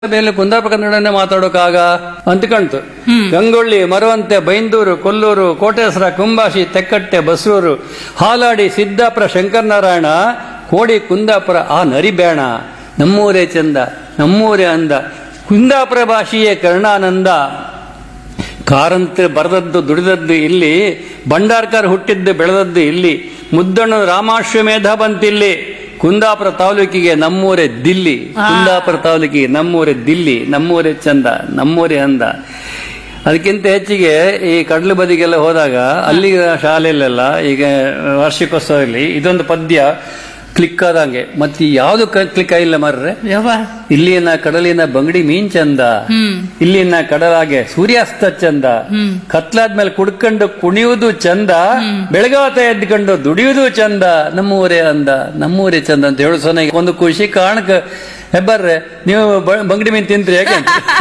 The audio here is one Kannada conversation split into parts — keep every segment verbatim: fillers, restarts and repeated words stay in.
ಮೇಲೆ ಕುಂದಾಪುರ ಕನ್ನಡನೇ ಮಾತಾಡೋಕಾಗ ಅಂತ ಕಾಣ್ತು. ಗಂಗೊಳ್ಳಿ, ಮರವಂತೆ, ಬೈಂದೂರು, ಕೊಲ್ಲೂರು, ಕೋಟೇಶ್ವರ, ಕುಂಬಾಶಿ, ತೆಕ್ಕಟ್ಟೆ, ಬಸರೂರು, ಹಾಲಾಡಿ, ಸಿದ್ದಾಪುರ, ಶಂಕರನಾರಾಯಣ, ಕೋಡಿ, ಕುಂದಾಪುರ, ಆ ನರಿಬೇಣ, ನಮ್ಮೂರೇ ಚಂದ, ನಮ್ಮೂರೇ ಅಂದ, ಕುಂದಾಪುರ ಭಾಷೆಯೇ ಕರ್ಣಾನಂದ. ಕಾರಂತ ಬರೆದದ್ದು ದುಡಿದದ್ದು ಇಲ್ಲಿ, ಭಂಡಾರ್ಕರ್ ಹುಟ್ಟಿದ್ದು ಬೆಳೆದದ್ದು ಇಲ್ಲಿ, ಮುದ್ದಣ್ಣ ರಾಮಾಶ್ವಮೇಧ ಬಂತಿಲ್ಲಿ. ಕುಂದಾಪುರ ತಾಲೂಕಿಗೆ ನಮ್ಮೂರೇ ದಿಲ್ಲಿ, ಕುಂದಾಪುರ ತಾಲೂಕಿಗೆ ನಮ್ಮೂರೇ ದಿಲ್ಲಿ, ನಮ್ಮೂರೇ ಚಂದ, ನಮ್ಮೂರೇ ಅಂದ. ಅದಕ್ಕಿಂತ ಹೆಚ್ಚಿಗೆ ಈ ಕಡಲು ಬದಿಗೆಲ್ಲ ಹೋದಾಗ ಅಲ್ಲಿ ಶಾಲೆಯಲ್ಲೆಲ್ಲ ಈಗ ವಾರ್ಷಿಕೋತ್ಸವದಲ್ಲಿ ಇದೊಂದು ಪದ್ಯ ಕ್ಲಿಕ್ ಆದಂಗೆ, ಮತ್ತೆ ಯಾವ್ದು ಕ್ಲಿಕ್ ಆಗಿಲ್ಲ ಮಾರ್ರೆ. ಇಲ್ಲಿನ ಕಡಲಿನ ಬಂಗಡಿ ಮೀನ್ ಚಂದ, ಇಲ್ಲಿನ ಕಡಲಾಗೆ ಸೂರ್ಯಾಸ್ತ ಚಂದ, ಕತ್ಲಾದ್ಮೇಲೆ ಕುಡ್ಕೊಂಡು ಕುಣಿಯುವುದು ಚಂದ, ಬೆಳಗಾತ ಎದ್ಕೊಂಡು ದುಡಿಯುವುದು ಚಂದ, ನಮ್ಮೂರೇ ಅಂದ, ನಮ್ಮೂರೇ ಚಂದ ಅಂತ ಹೇಳು ಸೊನ್ನೆ ಒಂದು ಖುಷಿ ಕಾರಣಕ್ಕೆ ಹೆಬ್ಬರ್ರೆ ನೀವು ಬಂಗಡಿ ಮೀನ್ ತಿಂತ್ರಿ ಯಾಕೆ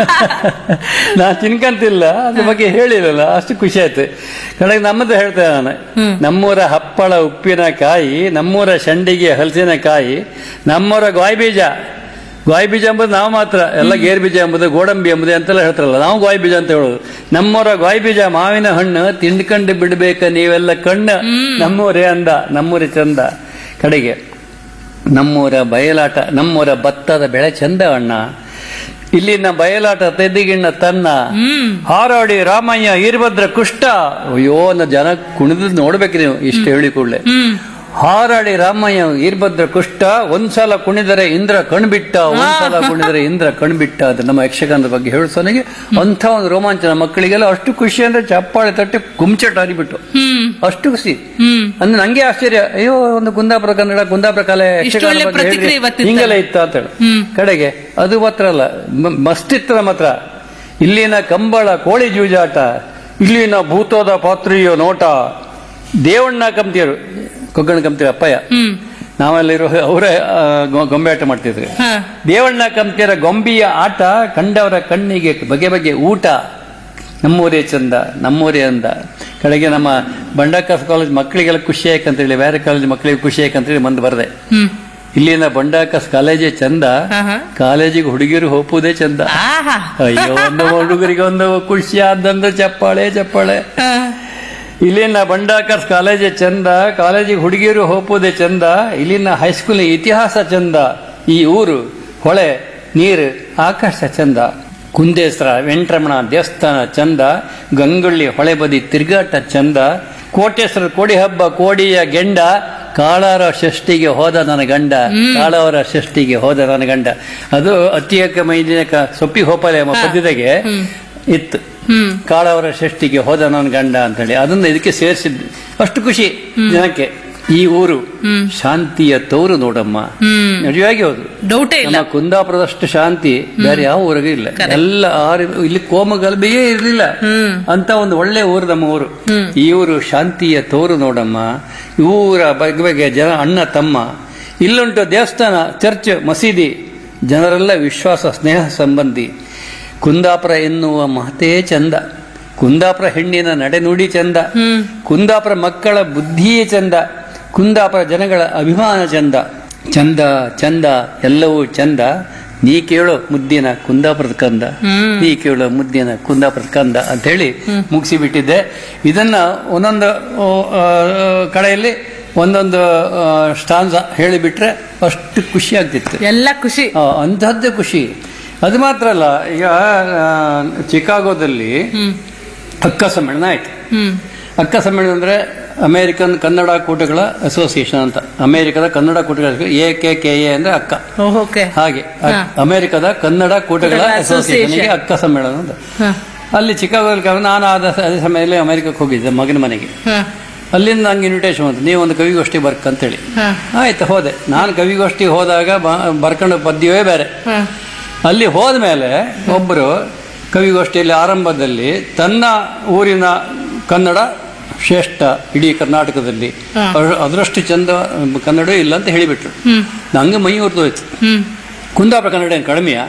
ನಾ ತಿನ್ಕಂತಿಲ್ಲ, ಅದ್ರ ಬಗ್ಗೆ ಹೇಳಿರಲ್ಲ, ಅಷ್ಟು ಖುಷಿ ಆಯ್ತು. ಕಡೆಗೆ ನಮ್ಮದು ಹೇಳ್ತೇನೆ ನಾನು, ನಮ್ಮೂರ ಹಪ್ಪಳ ಉಪ್ಪಿನಕಾಯಿ, ನಮ್ಮೂರ ಶಂಡಿಗೆ ಹಲಸಿನಕಾಯಿ, ನಮ್ಮೂರ ಗಾಯಿ ಬೀಜ. ಗಾಯಿ ಬೀಜ ಎಂಬುದು ನಾವು ಮಾತ್ರ, ಎಲ್ಲ ಗೇರ್ ಬೀಜ ಎಂಬುದು, ಗೋಡಂಬಿ ಎಂಬುದು ಅಂತೆಲ್ಲ ಹೇಳ್ತಾರಲ್ಲ, ನಾವು ಗಾಯಿ ಬೀಜ ಅಂತ ಹೇಳೋದು. ನಮ್ಮೂರ ಗಾಯಿ ಬೀಜ ಮಾವಿನ ಹಣ್ಣು, ತಿಂಡ್ಕಂಡು ಬಿಡ್ಬೇಕ ನೀವೆಲ್ಲ ಕಣ್ಣು, ನಮ್ಮೂರೇ ಅಂದ, ನಮ್ಮೂರೇ ಚಂದ. ಕಡೆಗೆ ನಮ್ಮೂರ ಬಯಲಾಟ, ನಮ್ಮೂರ ಭತ್ತದ ಬೆಳೆ ಚಂದ ಅಣ್ಣ, ಇಲ್ಲಿನ ಬಯಲಾಟ ತೆದಿಗಿಣ್ಣ ತನ್ನ, ಹಾರಾಡಿ ರಾಮಯ್ಯ ಈರ್ಭದ್ರ ಕುಷ್ಟ. ಅಯ್ಯೋ ನ ಜನ ಕುಣಿದ್ ನೋಡ್ಬೇಕು ನೀವು, ಇಷ್ಟು ಹೇಳಿ ಕೂಡಲೇ. ಹಾರಾಡಿ ರಾಮಯ್ಯ ಈರ್ಭದ್ರ ಕುಷ್ಟ, ಒಂದ್ಸಲ ಕುಣಿದರೆ ಇಂದ್ರ ಕಣ್ಬಿಟ್ಟ, ಒಂದ್ಸಲ ಕುಣಿದರೆ ಇಂದ್ರ ಕಣ್ಬಿಟ್ಟ ಅಂತ ನಮ್ಮ ಯಕ್ಷಗಾನದ ಬಗ್ಗೆ ಹೇಳಿಸೋನಿಗೆ ಅಂಥ ಒಂದು ರೋಮಾಂಚನ. ಮಕ್ಕಳಿಗೆಲ್ಲ ಅಷ್ಟು ಖುಷಿ ಅಂದ್ರೆ ಚಪ್ಪಾಳೆ ತಟ್ಟಿ ಕುಂಚಟ ಹರಿಬಿಟ್ಟು ಅಷ್ಟು ಖುಷಿ. ಅಂದ್ರೆ ನಂಗೆ ಆಶ್ಚರ್ಯ, ಅಯ್ಯೋ ಒಂದು ಕುಂದಾಪುರ ಕನ್ನಡ, ಕುಂದಾಪುರ ಕಲೆ, ಯಕ್ಷಗಾನ ಬಗ್ಗೆ ಹಿಂಗೆಲ್ಲ ಇತ್ತ ಅಂತ ಹೇಳಿ. ಕಡೆಗೆ ಅದು ಮಾತ್ರ ಅಲ್ಲ, ಮಸ್ತಿತ್ತರ ಮಾತ್ರ. ಇಲ್ಲಿನ ಕಂಬಳ ಕೋಳಿ ಜೂಜಾಟ, ಇಲ್ಲಿನ ಭೂತೋದ ಪಾತ್ರಿಯೋ ನೋಟ, ದೇವಣ್ಣ ಕಂಪ್ತಿಯರು, ಕೊಗ್ಗಣ ಕಂಪ್ತಿರ ಅಪ್ಪಯ್ಯ, ನಾವೆಲ್ಲಿರೋ ಅವರೇ ಗೊಂಬೆ ಆಟ ಮಾಡ್ತಿದ್ವಿ. ದೇವಣ್ಣ ಕಂಪ್ತಿಯರ ಗೊಂಬೆಯ ಆಟ, ಕಂಡವರ ಕಣ್ಣಿಗೆ ಬಗೆ ಬಗೆ ಊಟ, ನಮ್ಮೂರೇ ಚಂದ, ನಮ್ಮೂರೇ ಅಂದ. ಕಡೆಗೆ ನಮ್ಮ ಬಂಡಾಕಾಸ್ ಕಾಲೇಜ್ ಮಕ್ಕಳಿಗೆಲ್ಲ ಖುಷಿ ಆಯ್ಕಂತೇಳಿ, ಬೇರೆ ಕಾಲೇಜ್ ಮಕ್ಕಳಿಗೆ ಖುಷಿ ಆಯ್ಕಂತೇಳಿ ಮುಂದೆ ಬರದೆ. ಇಲ್ಲಿನ ಬಂಡಾಕಾಸ್ ಕಾಲೇಜೇ ಚಂದ, ಕಾಲೇಜಿಗೆ ಹುಡುಗಿಯರು ಹೋಪುದೇ ಚಂದ. ಅಯ್ಯೋ ಒಂದು ಹುಡುಗರಿಗೆ ಒಂದು ಖುಷಿ ಆದಂದ್ರೆ ಚಪ್ಪಾಳೆ ಚಪ್ಪಾಳೆ. ಇಲ್ಲಿನ ಬಂಡಾಕರ್ಸ್ ಕಾಲೇಜೇ ಚಂದ, ಕಾಲೇಜಿಗೆ ಹುಡುಗಿಯರು ಹೋಪುದೇ ಚಂದ, ಇಲ್ಲಿನ ಹೈಸ್ಕೂಲ್ ಇತಿಹಾಸ ಚಂದ, ಈ ಊರು ಹೊಳೆ ನೀರು ಆಕಾಶ ಚಂದ, ಕುಂದೇಶ್ವರ ವೆಂಕಟರಮಣ ದೇವಸ್ಥಾನ ಚಂದ, ಗಂಗೊಳ್ಳಿ ಹೊಳೆ ಬದಿ ತಿರುಗಾಟ ಚಂದ, ಕೋಟೇಶ್ವರ ಕೋಡಿ ಹಬ್ಬ ಕೋಡಿಯ ಗೆಂಡ, ಕಾಳಾರ ಷಷ್ಠಿಗೆ ಹೋದ ನನ್ನ ಗಂಡ, ಕಾಳವರ ಷಷ್ಠಿಗೆ ಹೋದ ನನ್ನ ಗಂಡ. ಅದು ಅತಿಯಕ ಮೈದಿನಕ ಸೊಪ್ಪಿ ಹೋಪಲೆ ಎಂಬ ಪದ್ಯತೆಗೆ ಇತ್ತು, ಕಾಳವರ ಷಷ್ಠಿಗೆ ಹೋದ ನನ್ನ ಗಂಡ ಅಂತ ಹೇಳಿ. ಅದನ್ನ ಇದಕ್ಕೆ ಸೇರಿಸಿದ್ದು, ಅಷ್ಟು ಖುಷಿ ಜನಕ್ಕೆ. ಈ ಊರು ಶಾಂತಿಯ ತೋರು ನೋಡಮ್ಮ, ನಿಜವಾಗಿ ಹೌದು. ನಮ್ಮ ಕುಂದಾಪುರದಷ್ಟು ಶಾಂತಿ ಬೇರೆ ಯಾವ ಊರಿಗೂ ಇಲ್ಲ. ಎಲ್ಲ ಆರು ಇಲ್ಲಿ ಕೋಮಗಲ್ಭೆಯೇ ಇರಲಿಲ್ಲ ಅಂತ ಒಂದು ಒಳ್ಳೆ ಊರು ನಮ್ಮ ಊರು. ಈ ಊರು ಶಾಂತಿಯ ತೋರು ನೋಡಮ್ಮ, ಊರ ಬಗ್ಗೆ ಬಗ್ಗೆ ಜನ ಅಣ್ಣ ತಮ್ಮ. ಇಲ್ಲುಂಟು ದೇವಸ್ಥಾನ, ಚರ್ಚ್, ಮಸೀದಿ, ಜನರೆಲ್ಲ ವಿಶ್ವಾಸ ಸ್ನೇಹ ಸಂಬಂಧಿ. ಕುಂದಾಪುರ ಎನ್ನುವ ಮಾತೇ ಚಂದ, ಕುಂದಾಪುರ ಹೆಣ್ಣಿನ ನಡೆನುಡಿ ಚಂದ, ಕುಂದಾಪುರ ಮಕ್ಕಳ ಬುದ್ಧಿಯೇ ಚಂದ, ಕುಂದಾಪುರ ಜನಗಳ ಅಭಿಮಾನ ಚಂದ. ಚಂದ ಚಂದ ಎಲ್ಲವೂ ಚಂದ, ನೀ ಕೇಳೋ ಮುದ್ದಿನ ಕುಂದಾಪುರದ ಕಂದ, ನೀ ಕೇಳೋ ಮುದ್ದಿನ ಕುಂದಾಪುರದ ಕಂದ ಅಂತ ಹೇಳಿ ಮುಗಿಸಿ ಬಿಟ್ಟಿದ್ದೆ. ಇದನ್ನ ಒಂದೊಂದು ಕಡೆಯಲ್ಲಿ ಒಂದೊಂದು ಸ್ಟಾನ್ಸ ಹೇಳಿಬಿಟ್ರೆ ಅಷ್ಟು ಖುಷಿ ಆಗ್ತಿತ್ತು, ಎಲ್ಲ ಖುಷಿ, ಅಂತಹದ್ದೇ ಖುಷಿ. ಅದು ಮಾತ್ರ ಅಲ್ಲ, ಈಗ ಚಿಕಾಗೋದಲ್ಲಿ ಅಕ್ಕ ಸಮ್ಮೇಳನ ಆಯ್ತು. ಅಕ್ಕ ಸಮ್ಮೇಳನ ಅಂದ್ರೆ ಅಮೆರಿಕನ್ ಕನ್ನಡ ಕೂಟಗಳ ಅಸೋಸಿಯೇಷನ್ ಅಂತ, ಅಮೆರಿಕದ Kannada ಕೂಟಗಳ A K K A ಅಂದ್ರೆ ಅಕ್ಕ, ಹಾಗೆ ಅಮೆರಿಕದ ಕನ್ನಡ ಕೂಟಗಳ ಅಸೋಸಿಯೇಷನ್ಗೆ ಅಕ್ಕ ಸಮ್ಮೇಳನ ಅಂತ. ಅಲ್ಲಿ ಚಿಕಾಗೋದಲ್ಲಿ ನಾನು ಆದ ಅದೇ ಸಮಯದಲ್ಲಿ ಅಮೆರಿಕಕ್ಕೆ ಹೋಗಿದ್ದೆ ಮಗನ ಮನೆಗೆ. ಅಲ್ಲಿಂದ ನಂಗೆ ಇನ್ವಿಟೇಷನ್ ಬಂತು, ನೀವು ಒಂದು ಕವಿಗೋಷ್ಠಿ ಬರ್ಕಂತೇಳಿ. ಆಯ್ತು, ಹೋದೆ. ನಾನು ಕವಿಗೋಷ್ಠಿಗೆ ಹೋದಾಗ ಬರ್ಕೊಂಡ ಪದ್ಯವೇ ಬೇರೆ. ಅಲ್ಲಿ ಹೋದ್ಮೇಲೆ ಒಬ್ಬರು ಕವಿಗೋಷ್ಠಿಯಲ್ಲಿ ಆರಂಭದಲ್ಲಿ ತನ್ನ ಊರಿನ ಕನ್ನಡ ಶ್ರೇಷ್ಠ ಇಡೀ ಕರ್ನಾಟಕದಲ್ಲಿ, ಅದರಷ್ಟು ಚಂದ ಕನ್ನಡ ಇಲ್ಲ ಅಂತ ಹೇಳಿಬಿಟ್ರು. ನಂಗೆ ಮೈ ಹೊರತೋಯ್ತು. ಕುಂದಾಪುರ ಕನ್ನಡ ಏನು ಕಡಿಮೆಯಾ?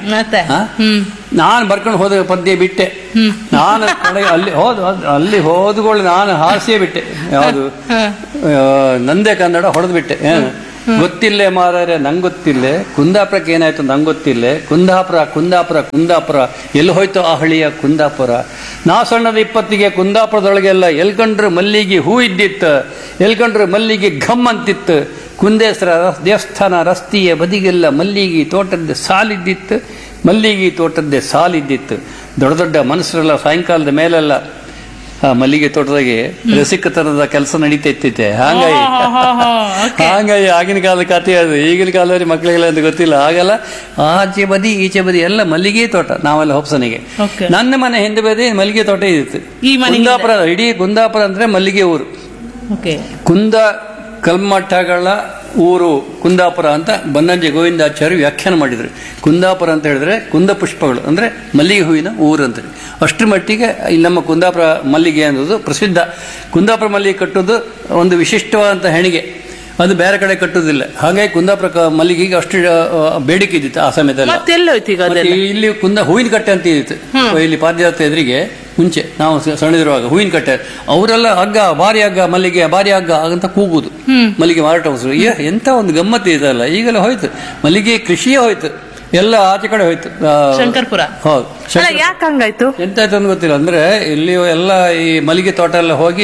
ನಾನು ಬರ್ಕೊಂಡು ಹೋದ ಪದ್ಯ ಬಿಟ್ಟೆ. ನಾನು ಅಲ್ಲಿ ಹೋದ ಅಲ್ಲಿ ಹೋದ್ಕೊಳ್ಳಿ ನಾನು ಹಾಸ್ಯ ಬಿಟ್ಟೆ. ಯಾವುದು ನಂದೇ ಕನ್ನಡ ಹೊಡೆದು ಬಿಟ್ಟೆ. ಏನು ಗೊತ್ತಿಲ್ಲೇ ಮಾರಾರೆ ನಂಗೆ ಗೊತ್ತಿಲ್ಲೇ, ಕುಂದಾಪುರಕ್ಕೆ ಏನಾಯ್ತು ನಂಗೆ ಗೊತ್ತಿಲ್ಲೇ, ಕುಂದಾಪುರ ಕುಂದಾಪುರ ಕುಂದಾಪುರ ಎಲ್ಲಿ ಹೋಯ್ತು ಆ ಹಳಿಯ ಕುಂದಾಪುರ. ನಾ ಸಣ್ಣದ ಇಪ್ಪತ್ತಿಗೆ ಕುಂದಾಪುರದೊಳಗೆಲ್ಲ ಎಲ್ಕಂಡ್ರು ಮಲ್ಲಿಗೆ ಹೂ ಇದ್ದಿತ್ತು, ಎಲ್ಕಂಡ್ರು ಮಲ್ಲಿಗೆ ಘಮ್ ಅಂತಿತ್ತು. ಕುಂದೇಶ್ವರ ದೇವಸ್ಥಾನ ರಸ್ತೆಯ ಬದಿಗೆಲ್ಲ ಮಲ್ಲಿಗೆ ತೋಟದ್ದೇ ಸಾಲಿದ್ದಿತ್ತು, ಮಲ್ಲಿಗೆ ತೋಟದ್ದೇ ಸಾಲಿದ್ದಿತ್ತು. ದೊಡ್ಡ ದೊಡ್ಡ ಮನುಷ್ಯರೆಲ್ಲ ಸಾಯಂಕಾಲದ ಮೇಲೆಲ್ಲ ಆ ಮಲ್ಲಿಗೆ ತೋಟದಾಗೆ ರಸಿಕತನದ ಕೆಲಸ ನಡೀತಾ ಇತ್ತೈತೆ. ಹಾಂಗಾಗಿ ಹಾಂಗಾಗಿ ಆಗಿನ ಕಾಲದ ಕಥೆ ಅದು. ಈಗಿನ ಕಾಲದಲ್ಲಿ ಮಕ್ಕಳಿಗೆಲ್ಲ ಅಂತ ಗೊತ್ತಿಲ್ಲ. ಆಗಲ್ಲ ಆಚೆ ಬದಿ ಈಚೆ ಬದಿ ಎಲ್ಲ ಮಲ್ಲಿಗೆ ತೋಟ. ನಾವೆಲ್ಲ ಹೊಪ್ಸನಿಗೆ ನನ್ನ ಮನೆ ಹಿಂದೆ ಬದಿ ಮಲ್ಲಿಗೆ ತೋಟ ಇದ್ದಿತ್ತು. ಕುಂದಾಪುರ, ಇಡೀ ಕುಂದಾಪುರ ಅಂದ್ರೆ ಮಲ್ಲಿಗೆ ಊರು. ಕುಂದ ಕಲ್ಮಠಗಳ ಊರು ಕುಂದಾಪುರ ಅಂತ ಬನ್ನಂಜೆ ಗೋವಿಂದಾಚಾರ್ಯ ವ್ಯಾಖ್ಯಾನ ಮಾಡಿದ್ರು. ಕುಂದಾಪುರ ಅಂತ ಹೇಳಿದ್ರೆ ಕುಂದ ಪುಷ್ಪಗಳು ಅಂದ್ರೆ ಮಲ್ಲಿಗೆ ಹೂವಿನ ಊರು ಅಂತ. ಅಷ್ಟರ ಮಟ್ಟಿಗೆ ನಮ್ಮ ಕುಂದಾಪುರ ಮಲ್ಲಿಗೆ ಅನ್ನೋದು ಪ್ರಸಿದ್ಧ. ಕುಂದಾಪುರ ಮಲ್ಲಿಗೆ ಕಟ್ಟೋದು ಒಂದು ವಿಶಿಷ್ಟವಾದಂಥ ಹೆಣಿಗೆ, ಅದು ಬೇರೆ ಕಡೆ ಕಟ್ಟುವುದಿಲ್ಲ. ಹಾಗಾಗಿ ಕುಂದಾಪುರ ಮಲ್ಲಿಗೆಗೆ ಅಷ್ಟು ಬೇಡಿಕೆ ಇದ್ದಿತ್ತು ಆ ಸಮಯದಲ್ಲಿ. ಇಲ್ಲಿ ಕುಂದ ಹೂವಿನ ಕಟ್ಟೆ ಅಂತ ಇದ್ದಿತ್ತು. ಇಲ್ಲಿ ಪಾದಯಾತ್ರೆ ಎದುರಿಗೆ ಮುಂಚೆ ನಾವು ಸಣ್ಣದಿರುವಾಗ ಹೂವಿನ ಕಟ್ಟೆ, ಅವರೆಲ್ಲ ಹಗ್ಗ ಭಾರಿ ಹಗ್ಗ ಮಲ್ಲಿಗೆ ಭಾರಿ ಹಗ್ಗ ಅಂತ ಕೂಗುದು ಮಲ್ಲಿಗೆ ಮಾರಾಟ ವಸ್ತು. ಎಂತ ಒಂದು ಗಮ್ಮತ್ತು ಇದಲ್ಲ. ಈಗೆಲ್ಲ ಹೋಯ್ತು, ಮಲ್ಲಿಗೆ ಕೃಷಿಯೇ ಹೋಯ್ತು, ಎಲ್ಲ ಆಚೆ ಕಡೆ ಹೋಯ್ತು. ಶಂಕರ್ಪುರ ಹೌದು, ಯಾಕಂಗಾಯ್ತು ಎಂತಾಯ್ತು ಅಂತ ಗೊತ್ತಿಲ್ಲ. ಅಂದ್ರೆ ಇಲ್ಲಿ ಎಲ್ಲ ಈ ಮಲ್ಲಿಗೆ ತೋಟ ಎಲ್ಲ ಹೋಗಿ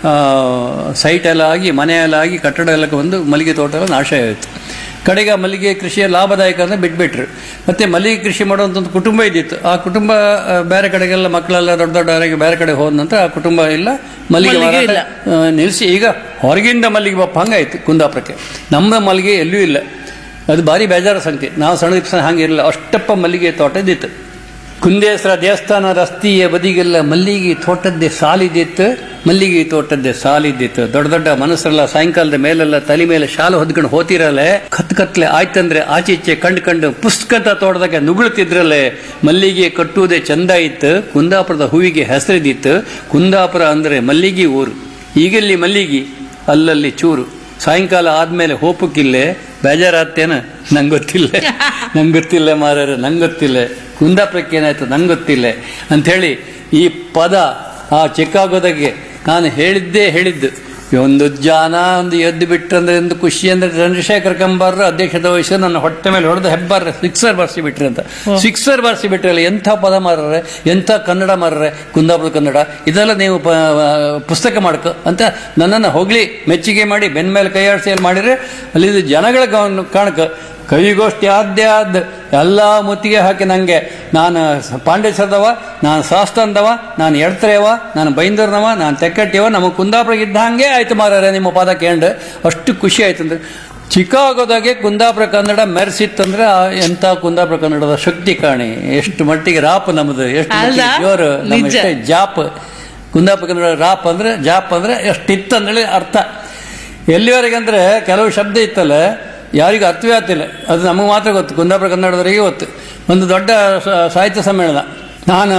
ಸೈಟ್ ಎಲ್ಲ ಆಗಿ ಮನೆ ಎಲ್ಲ ಆಗಿ ಕಟ್ಟಡ ಎಲ್ಲ ಬಂದು ಮಲ್ಲಿಗೆ ತೋಟ ಎಲ್ಲ ನಾಶ ಆಯಿತು. ಕಡೆಗೆ ಮಲ್ಲಿಗೆ ಕೃಷಿಯ ಲಾಭದಾಯಕ ಅಂದ್ರೆ ಬಿಟ್ಬಿಟ್ರು. ಮತ್ತೆ ಮಲ್ಲಿಗೆ ಕೃಷಿ ಮಾಡುವಂತ ಒಂದು ಕುಟುಂಬ ಇದ್ದಿತ್ತು. ಆ ಕುಟುಂಬ ಬೇರೆ ಕಡೆಗೆಲ್ಲ ಮಕ್ಕಳೆಲ್ಲ ದೊಡ್ಡ ದೊಡ್ಡವರಿಗೆ ಬೇರೆ ಕಡೆ ಹೋದ ನಂತರ ಆ ಕುಟುಂಬ ಇಲ್ಲ, ಮಲ್ಲಿಗೆ ಮಾರಾಟ ನಿಲ್ಲಿಸಿ ಈಗ ಹೊರಗಿಂದ ಮಲ್ಲಿಗೆ ಬಪ್ಪ ಹಂಗಾಯ್ತು ಕುಂದಾಪುರಕ್ಕೆ. ನಮ್ಮ ಮಲ್ಲಿಗೆ ಎಲ್ಲೂ ಇಲ್ಲ. ಅದು ಭಾರಿ ಬೇಜಾರ ಸಂಖ್ಯೆ. ನಾವು ಸಣ್ಣ ದಿವಸ ಹಂಗಿರಲಿಲ್ಲ, ಅಷ್ಟಪ್ಪ ಮಲ್ಲಿಗೆ ತೋಟ ಇದ್ದಿತ್ತು. ಕುಂದೇಶ್ವರ ದೇವಸ್ಥಾನ ರಸ್ತೆಯ ಬದಿಗೆಲ್ಲ ಮಲ್ಲಿಗೆ ತೋಟದ್ದೇ ಸಾಲಿದ್ದಿತ್ತು, ಮಲ್ಲಿಗೆ ತೋಟದ್ದೇ ಸಾಲಿದ್ದಿತ್ತು. ದೊಡ್ಡ ದೊಡ್ಡ ಮನಸ್ಸರೆಲ್ಲ ಸಾಯಂಕಾಲದ ಮೇಲೆಲ್ಲ ತಲೆ ಮೇಲೆ ಶಾಲು ಹೊದ್ಕೊಂಡು ಹೋತಿರಲ್ಲೇ, ಕತ್ ಕತ್ಲೆ ಆಯ್ತಂದ್ರೆ ಆಚೆ ಈಚೆ ಕಂಡು ಕಂಡು ಪುಸ್ತಕದ ತೋಟದಾಗ ನುಗುಳುತ್ತಿದ್ರಲ್ಲೇ. ಮಲ್ಲಿಗೆ ಕಟ್ಟುವುದೇ ಚಂದ ಇತ್ತು, ಕುಂದಾಪುರದ ಹೂವಿಗೆ ಹೆಸರಿದ್ದಿತ್ತು. ಕುಂದಾಪುರ ಅಂದ್ರೆ ಮಲ್ಲಿಗೆ ಊರು. ಈಗೆಲ್ಲಿ ಮಲ್ಲಿಗೆ, ಅಲ್ಲಲ್ಲಿ ಚೂರು. ಸಾಯಂಕಾಲ ಆದ್ಮೇಲೆ ಹೋಪಕ್ಕಿಲ್ಲೇ, ಬೇಜಾರಾತೇನ ನಂಗೆ ಗೊತ್ತಿಲ್ಲ, ನಂಗೆ ಗೊತ್ತಿಲ್ಲ ಮಾರಾರೆ ನಂಗೆ ಗೊತ್ತಿಲ್ಲ, ಕುಂದಾಪುರಕ್ಕೆ ಏನಾಯ್ತು ನಂಗೆ ಗೊತ್ತಿಲ್ಲ ಅಂಥೇಳಿ ಈ ಪದ ಆ ಚಿಕಾಗೋದಾಗೆ ನಾನು ಹೇಳಿದ್ದೇ ಹೇಳಿದ್ದು. ಒಂದು ಜಾನ ಒಂದು ಎದ್ದು ಬಿಟ್ರಂದ್ರೆ ಒಂದು ಖುಷಿ ಅಂದ್ರೆ ಚಂದ್ರಶೇಖರ್ ಕಂಬಾರ ಅಧ್ಯಕ್ಷತೆ ವಹಿಸಿ ನನ್ನ ಹೊಟ್ಟೆ ಮೇಲೆ ಹೊಡೆದು ಹೆಬ್ಬಾರ ಸಿಕ್ಸರ್ ಬಾರಿಸಿ ಬಿಟ್ರಿ ಅಂತ. ಸಿಕ್ಸರ್ ಬಾರಿಸಿ ಬಿಟ್ರಲ್ಲ, ಎಂಥ ಪದ ಮಾರ್ರೆ, ಎಂಥ ಕನ್ನಡ ಮಾರ್ರೆ, ಕುಂದಾಪುರ ಕನ್ನಡ. ಇದೆಲ್ಲ ನೀವು ಪುಸ್ತಕ ಮಾಡ್ಕೊ ಅಂತ ನನ್ನನ್ನು ಹೊಗಳಿ ಮೆಚ್ಚುಗೆ ಮಾಡಿ ಬೆನ್ನ ಮೇಲೆ ಕೈಯಾಡಿಸಿ ಅಲ್ಲಿ ಮಾಡಿದ್ರೆ ಅಲ್ಲಿ ಜನಗಳ ಕಾಣಕ ಕವಿಗೋಷ್ಠಿ ಆದ್ಯ ಆದ್ ಎಲ್ಲ ಮುತ್ತಿಗೆ ಹಾಕಿ ನಂಗೆ ನಾನು ಪಾಂಡೇಶ್ವರದವ, ನಾನು ಶಾಸ್ತಂದವ, ನಾನು ಎಡ್ತ್ರೇವ, ನಾನು ಬೈಂದೂರ್ನವ, ನಾನು ತೆಕ್ಕಟ್ಟಿಯವ, ನಮಗೆ ಕುಂದಾಪುರ ಇದ್ದ ಹಂಗೆ ಆಯ್ತು ಮಾರಾರೆ ನಿಮ್ಮ ಪದ ಕೇಂದ್ರ. ಅಷ್ಟು ಖುಷಿ ಆಯ್ತು ಅಂದ್ರೆ ಚಿಕಾಗೋದಾಗೆ ಕುಂದಾಪುರ ಕನ್ನಡ ಮೆರೆಸಿತ್ತಂದ್ರೆ ಎಂತ ಕುಂದಾಪುರ ಕನ್ನಡದ ಶಕ್ತಿ ಕಾಣಿ. ಎಷ್ಟು ಮಟ್ಟಿಗೆ ರಾಪ್ ನಮ್ದು, ಎಷ್ಟು ಜೋರು, ನಮ್ಮ ಎಷ್ಟೇ ಜಾಪ್. ಕುಂದಾಪುರ ಕನ್ನಡ ರಾಪ್ ಅಂದ್ರೆ ಜಾಪ್ ಅಂದ್ರೆ ಎಷ್ಟಿತ್ತಂದೇಳಿ ಅರ್ಥ. ಎಲ್ಲಿವರೆಗೆ ಅಂದ್ರೆ ಕೆಲವು ಶಬ್ದ ಇತ್ತಲ್ಲ ಯಾರಿಗೂ ಅರ್ಥವೇ ಆಗ್ತಿಲ್ಲ, ಅದು ನಮಗೆ ಮಾತ್ರ ಗೊತ್ತು, ಕುಂದಾಪುರ ಕನ್ನಡದವರಿಗೆ ಗೊತ್ತು. ಒಂದು ದೊಡ್ಡ ಸಾಹಿತ್ಯ ಸಮ್ಮೇಳನ, ನಾನು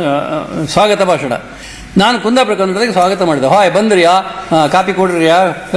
ಸ್ವಾಗತ ಭಾಷಣ, ನಾನು ಕುಂದಾಪುರ ಕನ್ನಡದಾಗ ಸ್ವಾಗತ ಮಾಡಿದೆ. ಹಾಯ್ ಬಂದ್ರಿಯಾ, ಕಾಪಿ ಕೊಡ್ರಿಯಾ,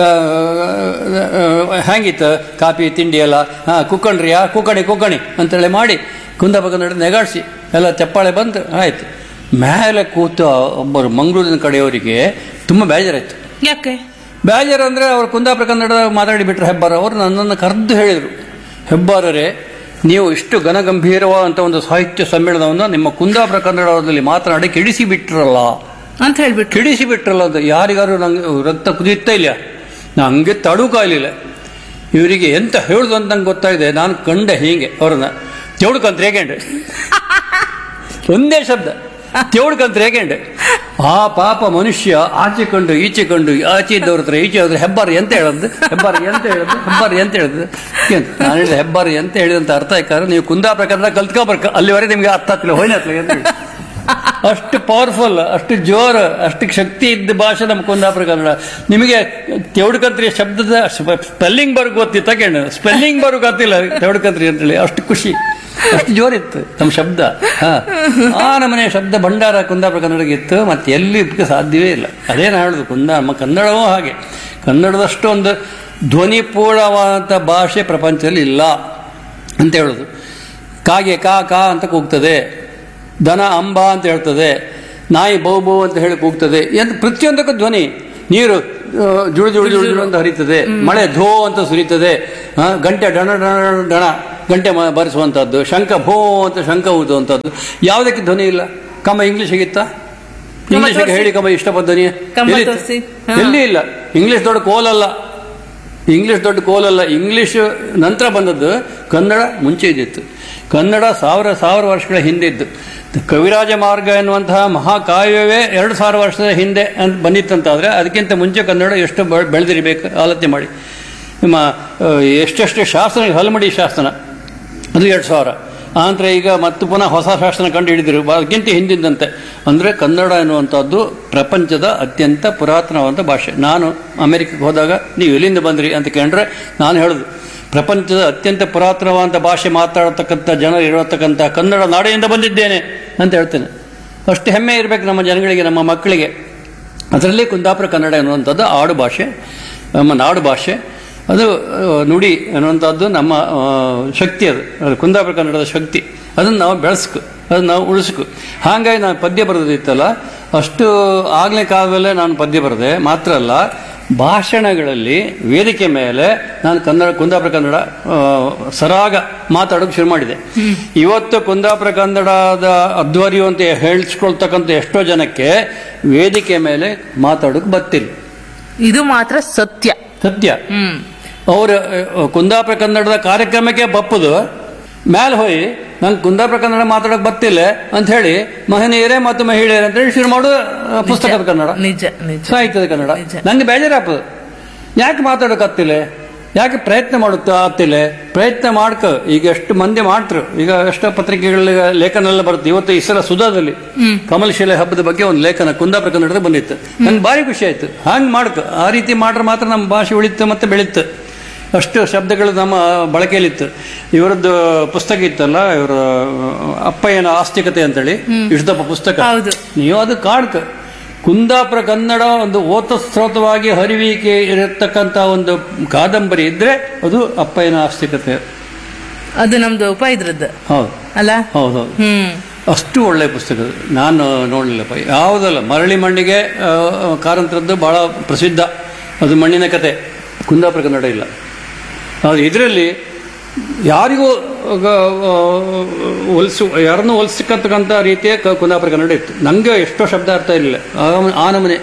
ಹೆಂಗಿತ್ತು ಕಾಪಿ ತಿಂಡಿ ಎಲ್ಲ, ಹಾಂ ಕುಕ್ಕಣ್ರಿಯಾ, ಕುಕ್ಕಣಿ ಕುಕ್ಕಣಿ ಅಂತೇಳಿ ಮಾಡಿ ಕುಂದಾಪುರ ಕನ್ನಡ ನೆಗಾಡಿಸಿ ಎಲ್ಲ ಚಪ್ಪಾಳೆ ಬಂತು. ಆಯ್ತು. ಮೇಲೆ ಕೂತ ಒಬ್ಬರು ಮಂಗಳೂರಿನ ಕಡೆಯವರಿಗೆ ತುಂಬ ಬೇಜಾರಾಯ್ತು. ಯಾಕೆ ಬೇಜಾರು ಅಂದರೆ ಅವ್ರು ಕುಂದಾಪುರ ಕನ್ನಡ ಮಾತಾಡಿ ಬಿಟ್ರು. ಹೆಬ್ಬಾರ ಅವರು ನನ್ನನ್ನು ಕರೆದು ಹೇಳಿದರು, ಹೆಬ್ಬಾರರೇ ನೀವು ಇಷ್ಟು ಘನಗಂಭೀರವಾದಂಥ ಒಂದು ಸಾಹಿತ್ಯ ಸಮ್ಮೇಳನವನ್ನು ನಿಮ್ಮ ಕುಂದಾಪುರ ಕನ್ನಡದಲ್ಲಿ ಮಾತನಾಡಿ ಕೆಡಿಸಿ ಬಿಟ್ರಲ್ಲ ಅಂತ ಹೇಳ್ಬಿಟ್ಟು. ಕೆಡಿಸಿ ಬಿಟ್ರಲ್ಲ ಅಂತ ಯಾರಿಗಾರು ನಂಗೆ ರಕ್ತ ಕುದಿಯುತ್ತಾ ಇಲ್ಲ, ನಾ ಹಂಗೆ ತಡು ಕಾಯಲಿಲ್ಲ. ಇವರಿಗೆ ಎಂತ ಹೇಳುದು ಅಂತ ನಂಗೆ ಗೊತ್ತಾಗಿದೆ. ನಾನು ಕಂಡೆ ಹೀಗೆ ಅವ್ರನ್ನ ತೆವಡ್ಕಂತ ರೇಗಂಡೆ, ಒಂದೇ ಶಬ್ದ ತೆವಡ್ಕಂತ ರೇಗಂಡೆ. ಆ ಪಾಪ ಮನುಷ್ಯ ಆಚೆ ಕಂಡು ಈಚೆ ಕಂಡು ಆಚೆ ಇದ್ದವ್ರ ಹತ್ರ ಈಚೆ ಹೋದ್ರೆ ಹೆಬ್ಬಾರಿ ಎಂತ ಹೇಳದ್ದು, ಹೆಬ್ಬಾರಿ ಎಂತ ಹೇಳದ್ದು, ಹೆಬ್ಬಾರಿ ಎಂತ ಹೇಳಿದ್ರು. ನಾನು ಹೇಳಿದೆ ಹೆಬ್ಬಾರಿ ಎಂತ ಹೇಳಿದಂತ ಅರ್ಥ ಯಾಕಂದ್ರೆ ನೀವು ಕುಂದಾಪುರ ಕನ್ನಡ ಕಲ್ತ್ಕೊಬರ್ಕ, ಅಲ್ಲಿವರೆಗೆ ನಿಮ್ಗೆ ಅರ್ಥ ಆಗ್ತಿಲ್ಲ ಹೋಯ್ನತ್ಲ ಅಂತ ಹೇಳಿ. ಅಷ್ಟು ಪವರ್ಫುಲ್, ಅಷ್ಟು ಜೋರು, ಅಷ್ಟು ಶಕ್ತಿ ಇದ್ದ ಭಾಷೆ ನಮ್ಮ ಕುಂದಾಪುರ ಕನ್ನಡ. ನಿಮಗೆ ತೆವಡ್ಕಂತ್ರಿ ಶಬ್ದದ ಸ್ಪೆಲ್ಲಿಂಗ್ ಬರೋಕ್ ಗೊತ್ತಿತ್ತು, ತಗೊಂಡು ಸ್ಪೆಲ್ಲಿಂಗ್ ಬರೋಕ್ ಗೊತ್ತಿಲ್ಲ ತೆವಡ್ಕಂತ್ರಿ ಅಂತೇಳಿ. ಅಷ್ಟು ಖುಷಿ, ಅಷ್ಟು ಜೋರಿತ್ತು ನಮ್ಮ ಶಬ್ದ. ಹಾ, ಆ ನಮ್ಮನೆ ಶಬ್ದ ಭಂಡಾರ ಕುಂದಾಪುರ ಕನ್ನಡಗಿತ್ತು, ಮತ್ತೆ ಎಲ್ಲಿ ಇದಕ್ಕೆ ಸಾಧ್ಯವೇ ಇಲ್ಲ. ಅದೇ ನಾನು ಹೇಳುದು, ಕುಂದಾ ನಮ್ಮ ಕನ್ನಡವೂ ಹಾಗೆ, ಕನ್ನಡದಷ್ಟು ಒಂದು ಧ್ವನಿಪೂರ್ಣವಾದಂಥ ಭಾಷೆ ಪ್ರಪಂಚದಲ್ಲಿ ಇಲ್ಲ ಅಂತ ಹೇಳುದು. ಕಾಗೆ ಕಾ ಕಾ ಅಂತ ಕೂಗ್ತದೆ, ದನ ಅಂಬ ಅಂತ ಹೇಳ್ತದೆ, ನಾಯಿ ಬೌ ಬೌ ಅಂತ ಹೇಳಿ ಕೂಗ್ತದೆ. ಎಂದು ಪ್ರತಿಯೊಂದಕ್ಕೂ ಧ್ವನಿ. ನೀರು ಆ, ಜುಳು ಜುಳು ಜುಳು ಜುಳು ಅಂತ ಹರಿತದೆ, ಮಳೆ ಧೋ ಅಂತ ಸುರಿತದೆ, ಆ, ಗಂಟೆ ಡಣ ಡಣ ಡಣ ಡಣ ಗಂಟೆ ಮ- ಬಾರಿಸುವಂತಹದ್ದು, ಶಂಖ ಭೋ ಅಂತ ಶಂಖ ಊದುವಂತಹದ್ದು. ಯಾವುದಕ್ಕೆ ಧ್ವನಿ ಇಲ್ಲ? ಕಮ ಇಂಗ್ಲಿಷ್ಗಿತ್ತ? ಇಂಗ್ಲಿಷ್ಗೆ ತೋರ್ಸಿ. ಹೇಳಿ ಕಮ ಇಷ್ಟಪಟ್ಟ ಧ್ವನಿ ಕಮ್ಮ ಎಲ್ಲಿ- ತೋರ್ಸಿ. ಹಾ. ಎಲ್ಲಿ ಇಲ್ಲ. ಇಂಗ್ಲಿಷ್ ದೊಡ್ಡ ಕೋಲಲ್ಲ, ಇಂಗ್ಲಿಷ್ ದೊಡ್ಡ ಕೋಲಲ್ಲ. ಇಂಗ್ಲಿಷ್ ನಂತರ ಬಂದದ್ದು, ಕನ್ನಡ ಮುಂಚೆ ಇದ್ದಿತ್ತು. ಕನ್ನಡ ಸಾವಿರ ಸಾವಿರ ವರ್ಷಗಳ ಹಿಂದೆ ಇದ್ದು. ಕವಿರಾಜ ಮಾರ್ಗ ಎನ್ನುವಂತಹ ಮಹಾಕಾವ್ಯವೇ ಎರಡು ಸಾವಿರ ವರ್ಷದ ಹಿಂದೆ ಅಂತ ಬಂದಿತ್ತಂತಾದ್ರೆ ಅದಕ್ಕಿಂತ ಮುಂಚೆ ಕನ್ನಡ ಎಷ್ಟು ಬೆ- ಬೆಳೆದಿರಬೇಕು ಆಲೋಚನೆ ಮಾಡಿ. ನಿಮ್ಮ ಆ, ಎಷ್ಟೆಷ್ಟು ಶಾಸನ, ಹಲಮಡಿ ಶಾಸನ ಅದು ಎರಡು ಸಾವಿರ. ಆನಂತರ ಈಗ ಮತ್ತೆ ಪುನಃ ಹೊಸ ಶಾಸನ ಕಂಡು ಹಿಡಿದಿರು ಅದಕ್ಕಿಂತ ಹಿಂದಿಂದಂತೆ. ಅಂದರೆ ಕನ್ನಡ ಎನ್ನುವಂಥದ್ದು ಪ್ರಪಂಚದ ಅತ್ಯಂತ ಪುರಾತನವಾದ ಭಾಷೆ. ನಾನು ಅಮೆರಿಕಕ್ಕೆ ಹೋದಾಗ ನೀವು ಎಲ್ಲಿಂದ ಬಂದ್ರಿ ಅಂತ ಕೇಳಿದ್ರೆ ನಾನು ಹೇಳೋದು, ಪ್ರಪಂಚದ ಅತ್ಯಂತ ಪುರಾತನವಾದ ಭಾಷೆ ಮಾತಾಡತಕ್ಕಂಥ ಜನರು ಇರತಕ್ಕಂಥ ಕನ್ನಡ ನಾಡಿನಿಂದ ಬಂದಿದ್ದೇನೆ ಅಂತ ಹೇಳ್ತೇನೆ. ಅಷ್ಟು ಹೆಮ್ಮೆ ಇರಬೇಕು ನಮ್ಮ ಜನಗಳಿಗೆ, ನಮ್ಮ ಮಕ್ಕಳಿಗೆ. ಅದರಲ್ಲಿ ಕುಂದಾಪುರ ಕನ್ನಡ ಎನ್ನುವಂಥದ್ದು ಆಡು ಭಾಷೆ, ನಮ್ಮ ನಾಡು ಭಾಷೆ. ಅದು ಆ, ನುಡಿ ಅನ್ನುವಂಥದ್ದು ನಮ್ಮ ಆ, ಶಕ್ತಿ. ಅದು ಅದು ಕುಂದಾಪುರ ಕನ್ನಡದ ಶಕ್ತಿ. ಅದನ್ನು ನಾವು ಬೆಳೆಸ್ಕು, ಅದನ್ನು ನಾವು ಉಳಿಸ್ಕು. ಹಾಗಾಗಿ ನಾನು ಪದ್ಯ ಬರೆದಿತ್ತಲ್ಲ, ಅಷ್ಟು ಆಗಲೇ ಕಾಲದಲ್ಲೇ ನಾನು ಪದ್ಯ ಬರೆದೆ. ಮಾತ್ರ ಅಲ್ಲ, ಭಾಷಣಗಳಲ್ಲಿ ವೇದಿಕೆ ಮೇಲೆ ನಾನು ಕನ್ನಡ ಕುಂದಾಪುರ ಕನ್ನಡ ಆ, ಸರಾಗ ಮಾತಾಡೋಕೆ ಶುರು ಮಾಡಿದೆ. ಇವತ್ತು ಕುಂದಾಪುರ ಕನ್ನಡದ ಅಧ್ವರ್ಯು ಅಂತ ಹೇಳಿಸ್ಕೊಳ್ತಕ್ಕಂಥ ಎಷ್ಟೋ ಜನಕ್ಕೆ ವೇದಿಕೆ ಮೇಲೆ ಮಾತಾಡೋಕೆ ಬರ್ತಿಲ್ಲ. ಇದು ಮಾತ್ರ ಸತ್ಯ. ಸತ್ಯ. ಹ್ಮ್ ಅವರು ಕುಂದಾಪುರ ಕನ್ನಡದ ಕಾರ್ಯಕ್ರಮಕ್ಕೆ ಬಪ್ಪದು ಮ್ಯಾಲೆ ಹೋಗಿ ನಂಗೆ ಕುಂದಾಪುರ ಕನ್ನಡ ಮಾತಾಡಕ್ ಬರ್ತಿಲ್ಲ ಅಂತ ಹೇಳಿ ಮಹನೀಯರೇ ಮತ್ತು ಮಹಿಳೆಯರೇ ಅಂತ ಹೇಳಿ ಶುರು ಮಾಡೋದು ಆ, ಪುಸ್ತಕದ ಕನ್ನಡ, ನಿಜ ನಿಜ ಸಾಹಿತ್ಯದ ಕನ್ನಡ. ನಿಜ. ನಂಗೆ ಬೇಜಾರಾಗ್ತದೆ. ಯಾಕೆ ಮಾತಾಡಕ್ ಆಗ್ತಿಲ್ಲ? ಯಾಕೆ ಪ್ರಯತ್ನ ಮಾಡುತ್ತಾ ಆಗ್ತಿಲ್ಲ? ಪ್ರಯತ್ನ ಮಾಡ್ಕ. ಈಗ ಎಷ್ಟು ಮಂದಿ ಮಾಡ್ತರು. ಈಗ ಎಷ್ಟೋ ಪತ್ರಿಕೆಗಳ ಲೇಖನ ಎಲ್ಲ ಬರುತ್ತೆ. ಇವತ್ತು ಈ ಸಲ ಸುಧಾದಲ್ಲಿ ಕಮಲಶಿಲೆ ಹಬ್ಬದ ಬಗ್ಗೆ ಒಂದು ಲೇಖನ ಕುಂದಾಪುರ ಕನ್ನಡದ ಬಂದಿತ್ತು. ನನ್ಗೆ ಭಾರಿ ಖುಷಿ ಆಯ್ತು. ಹಂಗೆ ಮಾಡ್ಕ. ಆ ರೀತಿ ಮಾಡ್ರೆ ಮಾತ್ರ ನಮ್ಮ ಭಾಷೆ ಉಳಿತು ಮತ್ತೆ ಬೆಳೀತು. ಅಷ್ಟು ಶಬ್ದಗಳು ನಮ್ಮ ಬಳಕೆಯಲ್ಲಿತ್ತು. ಇವರದ್ದು ಪುಸ್ತಕ ಇತ್ತಲ್ಲ, ಇವರ ಅಪ್ಪಯ್ಯನ ಆಸ್ತಿಕತೆ ಅಂತೇಳಿ ಇಷ್ಟಪ್ಪ ಪುಸ್ತಕ. ಹೌದು. ನೀವು ಅದು ಕಾಡ್ಕ. ಕುಂದಾಪುರ ಕನ್ನಡ ಒಂದು ಓತಸ್ರೋತವಾಗಿ ಹರಿವಿಕೆ ಇರತಕ್ಕಂತ ಒಂದು ಕಾದಂಬರಿ ಇದ್ರೆ ಅದು ಅಪ್ಪಯ್ಯನ ಆಸ್ತಿಕತೆ. ಅದು ನಮ್ದು ಉಪ ಇದ್ರದ್ದು ಹೌದು ಅಲ್ಲ. ಹೌದೌದು. ಹ್ಮ್ ಅಷ್ಟು ಒಳ್ಳೆ ಪುಸ್ತಕ ಅದು. ನಾನು ನೋಡಲಿಲ್ಲಪ್ಪ. ಯಾವುದಲ್ಲ, ಮರಳಿ ಮಣ್ಣಿಗೆ ಆ, ಕಾರಂತರದ್ದು ಬಹಳ ಪ್ರಸಿದ್ಧ. ಅದು ಮಣ್ಣಿನ ಕತೆ. ಕುಂದಾಪುರ ಕನ್ನಡ ಇಲ್ಲ. ಆದರೆ ಇದರಲ್ಲಿ ಯಾರಿಗೂ ಹೊಲಿಸು ಯಾರನ್ನೂ ಹೊಲಿಸತಕ್ಕಂಥ ರೀತಿಯ ಕ- ಕುಂದಾಪುರ ಕನ್ನಡ ಇತ್ತು. ನನಗೆ ಎಷ್ಟೋ ಶಬ್ದ ಅರ್ಥ ಇರಲಿಲ್ಲ. ಆ- ಆ ನಮೂನೆ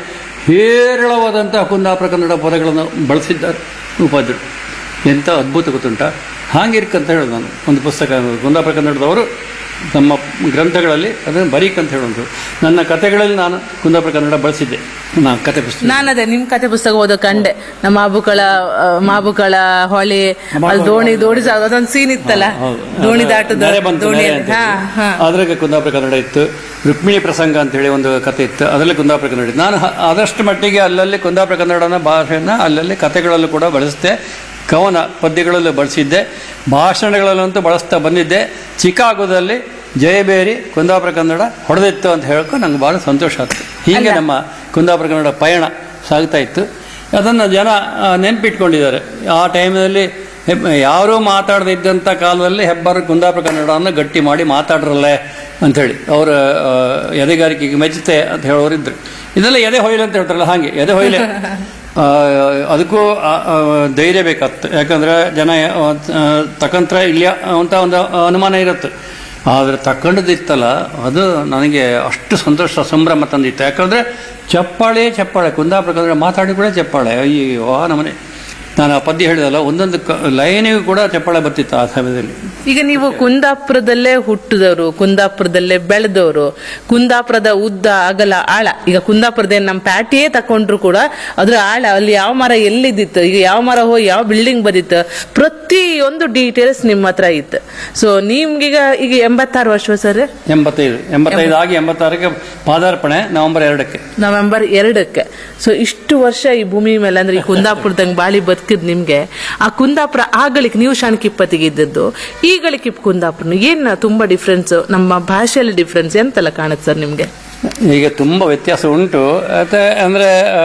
ಹೇರಳವಾದಂತಹ ಕುಂದಾಪುರ ಕನ್ನಡ ಪದಗಳನ್ನು ಬಳಸಿದ್ದಾರೆ ಉಪಾಧ್ಯರು. ಎಂಥ ಅದ್ಭುತ ಗೊತ್ತುಂಟ. ಹಾಗಿರ್ಕಂತ ಹೇಳೋದು ನಾನು. ಒಂದು ಪುಸ್ತಕ ಕುಂದಾಪುರ ಕನ್ನಡದವರು ನಮ್ಮ ಗ್ರಂಥಗಳಲ್ಲಿ ಅದನ್ನು ಬರೀಕಂತ ಹೇಳೋದು. ನನ್ನ ಕಥೆಗಳಲ್ಲಿ ನಾನು ಕುಂದಾಪುರ ಕನ್ನಡ ಬಳಸಿದ್ದೆ. ನಾನು ಕತೆ ಪುಸ್ತಕ ನಾನದೇ ನಿಮ್ ಕತೆ ಪುಸ್ತಕ ಓದೋ ಕಂಡೆ. ನಮ್ಮ ಮಾಬುಕಳ ಆ, ಮಾಬುಕಳ ಹೊಳೆ ಅಲ್ಲಿ ದೋಣಿ ದೋಣಿ ಸಾ- ಅದೊಂದು ಸೀನ್ ಇತ್ತಲ್ಲ, ಹೌದು. ದೋಣಿ ದಾಟದ ನೆರೆ ಬಂತು, ನೆರೆ ದೋಣಿಯಲ್ಲಿ. ಅಂತ ಹಾ ಹಾ ಹೇಳಿ. ಅದ್ರಾಗೆ ಕುಂದಾಪುರ ಕನ್ನಡ ಇತ್ತು. ರುಕ್ಮಿಣಿ ಪ್ರಸಂಗ ಅಂತ ಹೇಳಿ ಒಂದು ಕತೆ ಇತ್ತು. ಅದರಲ್ಲಿ ಕುಂದಾಪುರ ಕನ್ನಡ ಇತ್ತು. ನಾನು ಹ- ಆದಷ್ಟು ಮಟ್ಟಿಗೆ ಅಲ್ಲಲ್ಲಿ ಕುಂದಾಪುರ ಕನ್ನಡನ ಭಾಷೆಯನ್ನ ಅಲ್ಲಲ್ಲಿ ಕತೆಗಳಲ್ಲೂ ಕೂಡ ಬಳಸಿದೆ. ಕವನ ಪದ್ಯಗಳಲ್ಲೂ ಬಳಸಿದ್ದೆ. ಭಾಷಣಗಳಲ್ಲಂತೂ ಬಳಸ್ತಾ ಬಂದಿದ್ದೆ. ಚಿಕಾಗೋದಲ್ಲಿ ಜಯಬೇರಿ ಕುಂದಾಪುರ ಕನ್ನಡ ಹೊಡೆದಿತ್ತು ಅಂತ ಹೇಳ್ಕೊಂಡು ನಂಗೆ ಭಾಳ ಸಂತೋಷ ಆಯ್ತು. ಹೀಗೆ ನಮ್ಮ ಕುಂದಾಪುರ ಕನ್ನಡ ಪಯಣ ಸಾಗ್ತಾ ಇತ್ತು. ಅದನ್ನು ಜನ ಆ, ನೆನಪಿಟ್ಕೊಂಡಿದ್ದಾರೆ. ಆ ಟೈಮ್ನಲ್ಲಿ ಯಾರೂ ಮಾತಾಡದೇ ಇದ್ದಂಥ ಕಾಲದಲ್ಲಿ ಹೆಬ್ಬಾರು ಕುಂದಾಪುರ ಕನ್ನಡವನ್ನು ಗಟ್ಟಿ ಮಾಡಿ ಮಾತಾಡ್ರಲ್ಲೇ ಅಂಥೇಳಿ ಅವರ ಆ, ಎದೆಗಾರಿಕೆಗೆ ಮೆಚ್ಚುತ್ತೆ ಅಂತ ಹೇಳೋರಿದ್ರು. ಇದೆಲ್ಲ ಎದೆ ಹೊಯ್ಲೆ ಅಂತ ಹೇಳ್ತಾರಲ್ಲ, ಹಾಗೆ ಎದೆ ಹೊಯ್ಲೆ. ಆ, ಅದಕ್ಕೂ ಆ, ಆ, ಧೈರ್ಯ ಬೇಕಾಗ್ತದೆ. ಯಾಕಂದ್ರೆ ಜನ ಆ, ತಕಂತ್ರ ಇಲ್ಲ ಅಂತ ಒಂದು ಅನುಮಾನ ಇರುತ್ತೆ. ಆದರೆ ತಕೊಂಡದಿತ್ತಲ್ಲ, ಅದು ನನಗೆ ಅಷ್ಟು ಸಂತೋಷ ಸಂಭ್ರಮ ತಂದಿತ್ತು. ಯಾಕಂದ್ರೆ ಚಪ್ಪಾಳೆ ಚಪ್ಪಾಳೆ ಕುಂದಾಪುರ ಕನ್ನಡ ಮಾತಾಡಿ ಕೂಡ ಚಪ್ಪಾಳೆ. ಅಯ್ಯೋ ಆ ನಮನೆ. ನಾನು ಆ ಪದ್ಯ ಹೇಳಿದಲ್ಲ, ಒಂದೊಂದು ಲೈನಿಗೂ ಕೂಡ ಚಪ್ಪಾಳೆ ಬರ್ತಿತ್ತು ಆ ಸಮಯದಲ್ಲಿ. ಈಗ ನೀವು ಕುಂದಾಪುರದಲ್ಲೇ ಹುಟ್ಟಿದವರು, ಕುಂದಾಪುರದಲ್ಲೇ ಬೆಳೆದವರು, ಕುಂದಾಪುರದ ಉದ್ದ ಅಗಲ ಆಳ. ಈಗ ಕುಂದಾಪುರದ ನಮ್ಮ ಪ್ಯಾಟಿಯೇ ತಕೊಂಡ್ರು ಕೂಡ ಅದ್ರ ಆಳ, ಅಲ್ಲಿ ಯಾವ ಮರ ಎಲ್ಲಿದ್ದಿತ್ತು, ಈಗ ಯಾವ ಮರ ಹೋಗಿ ಯಾವ ಬಿಲ್ಡಿಂಗ್ ಬಂದಿತ್ತು, ಪ್ರತಿಯೊಂದು ಡೀಟೇಲ್ಸ್ ನಿಮ್ಮ ಹತ್ರ ಇತ್ತು. ಸೊ ನಿಮ್ಗೀಗ ಈಗ ಎಂಬತ್ತಾರು ವರ್ಷ ಸರ್? ಎಂಬತ್ತೈದು ಎಂಬತ್ತೈದು ಆಗಿ ಎಂಬತ್ತಾರಕ್ಕೆ ಪಾದಾರ್ಪಣೆ ನವೆಂಬರ್ ಎರಡಕ್ಕೆ ನವೆಂಬರ್ ಎರಡಕ್ಕೆ. ಸೊ ಇಷ್ಟು ವರ್ಷ ಈ ಭೂಮಿ ಮೇಲೆ ಅಂದ್ರೆ ಈ ಕುಂದಾಪುರದಂಗ್ ಬಾಳಿ ಬದುಕಿದ್ ನಿಮ್ಗೆ, ಆ ಕುಂದಾಪುರ ಆಗಳಿಕ್ ನೀವು ಶಾಣಕಿಪ್ಪತ್ತಿಗೆ ಇದ್ದದ್ದು, ಈಗಳಿಕ್ ಕುಂದಾಪುರ ಏನ್ ತುಂಬಾ ಡಿಫ್ರೆನ್ಸ್, ನಮ್ಮ ಭಾಷೆಯಲ್ಲಿ ಡಿಫ್ರೆನ್ಸ್ ಎಂತೆಲ್ಲ ಕಾಣುತ್ತೆ ಸರ್ ನಿಮ್ಗೆ? ಈಗ ತುಂಬ ವ್ಯತ್ಯಾಸ ಉಂಟು. ಮತ್ತೆ ಅಂದರೆ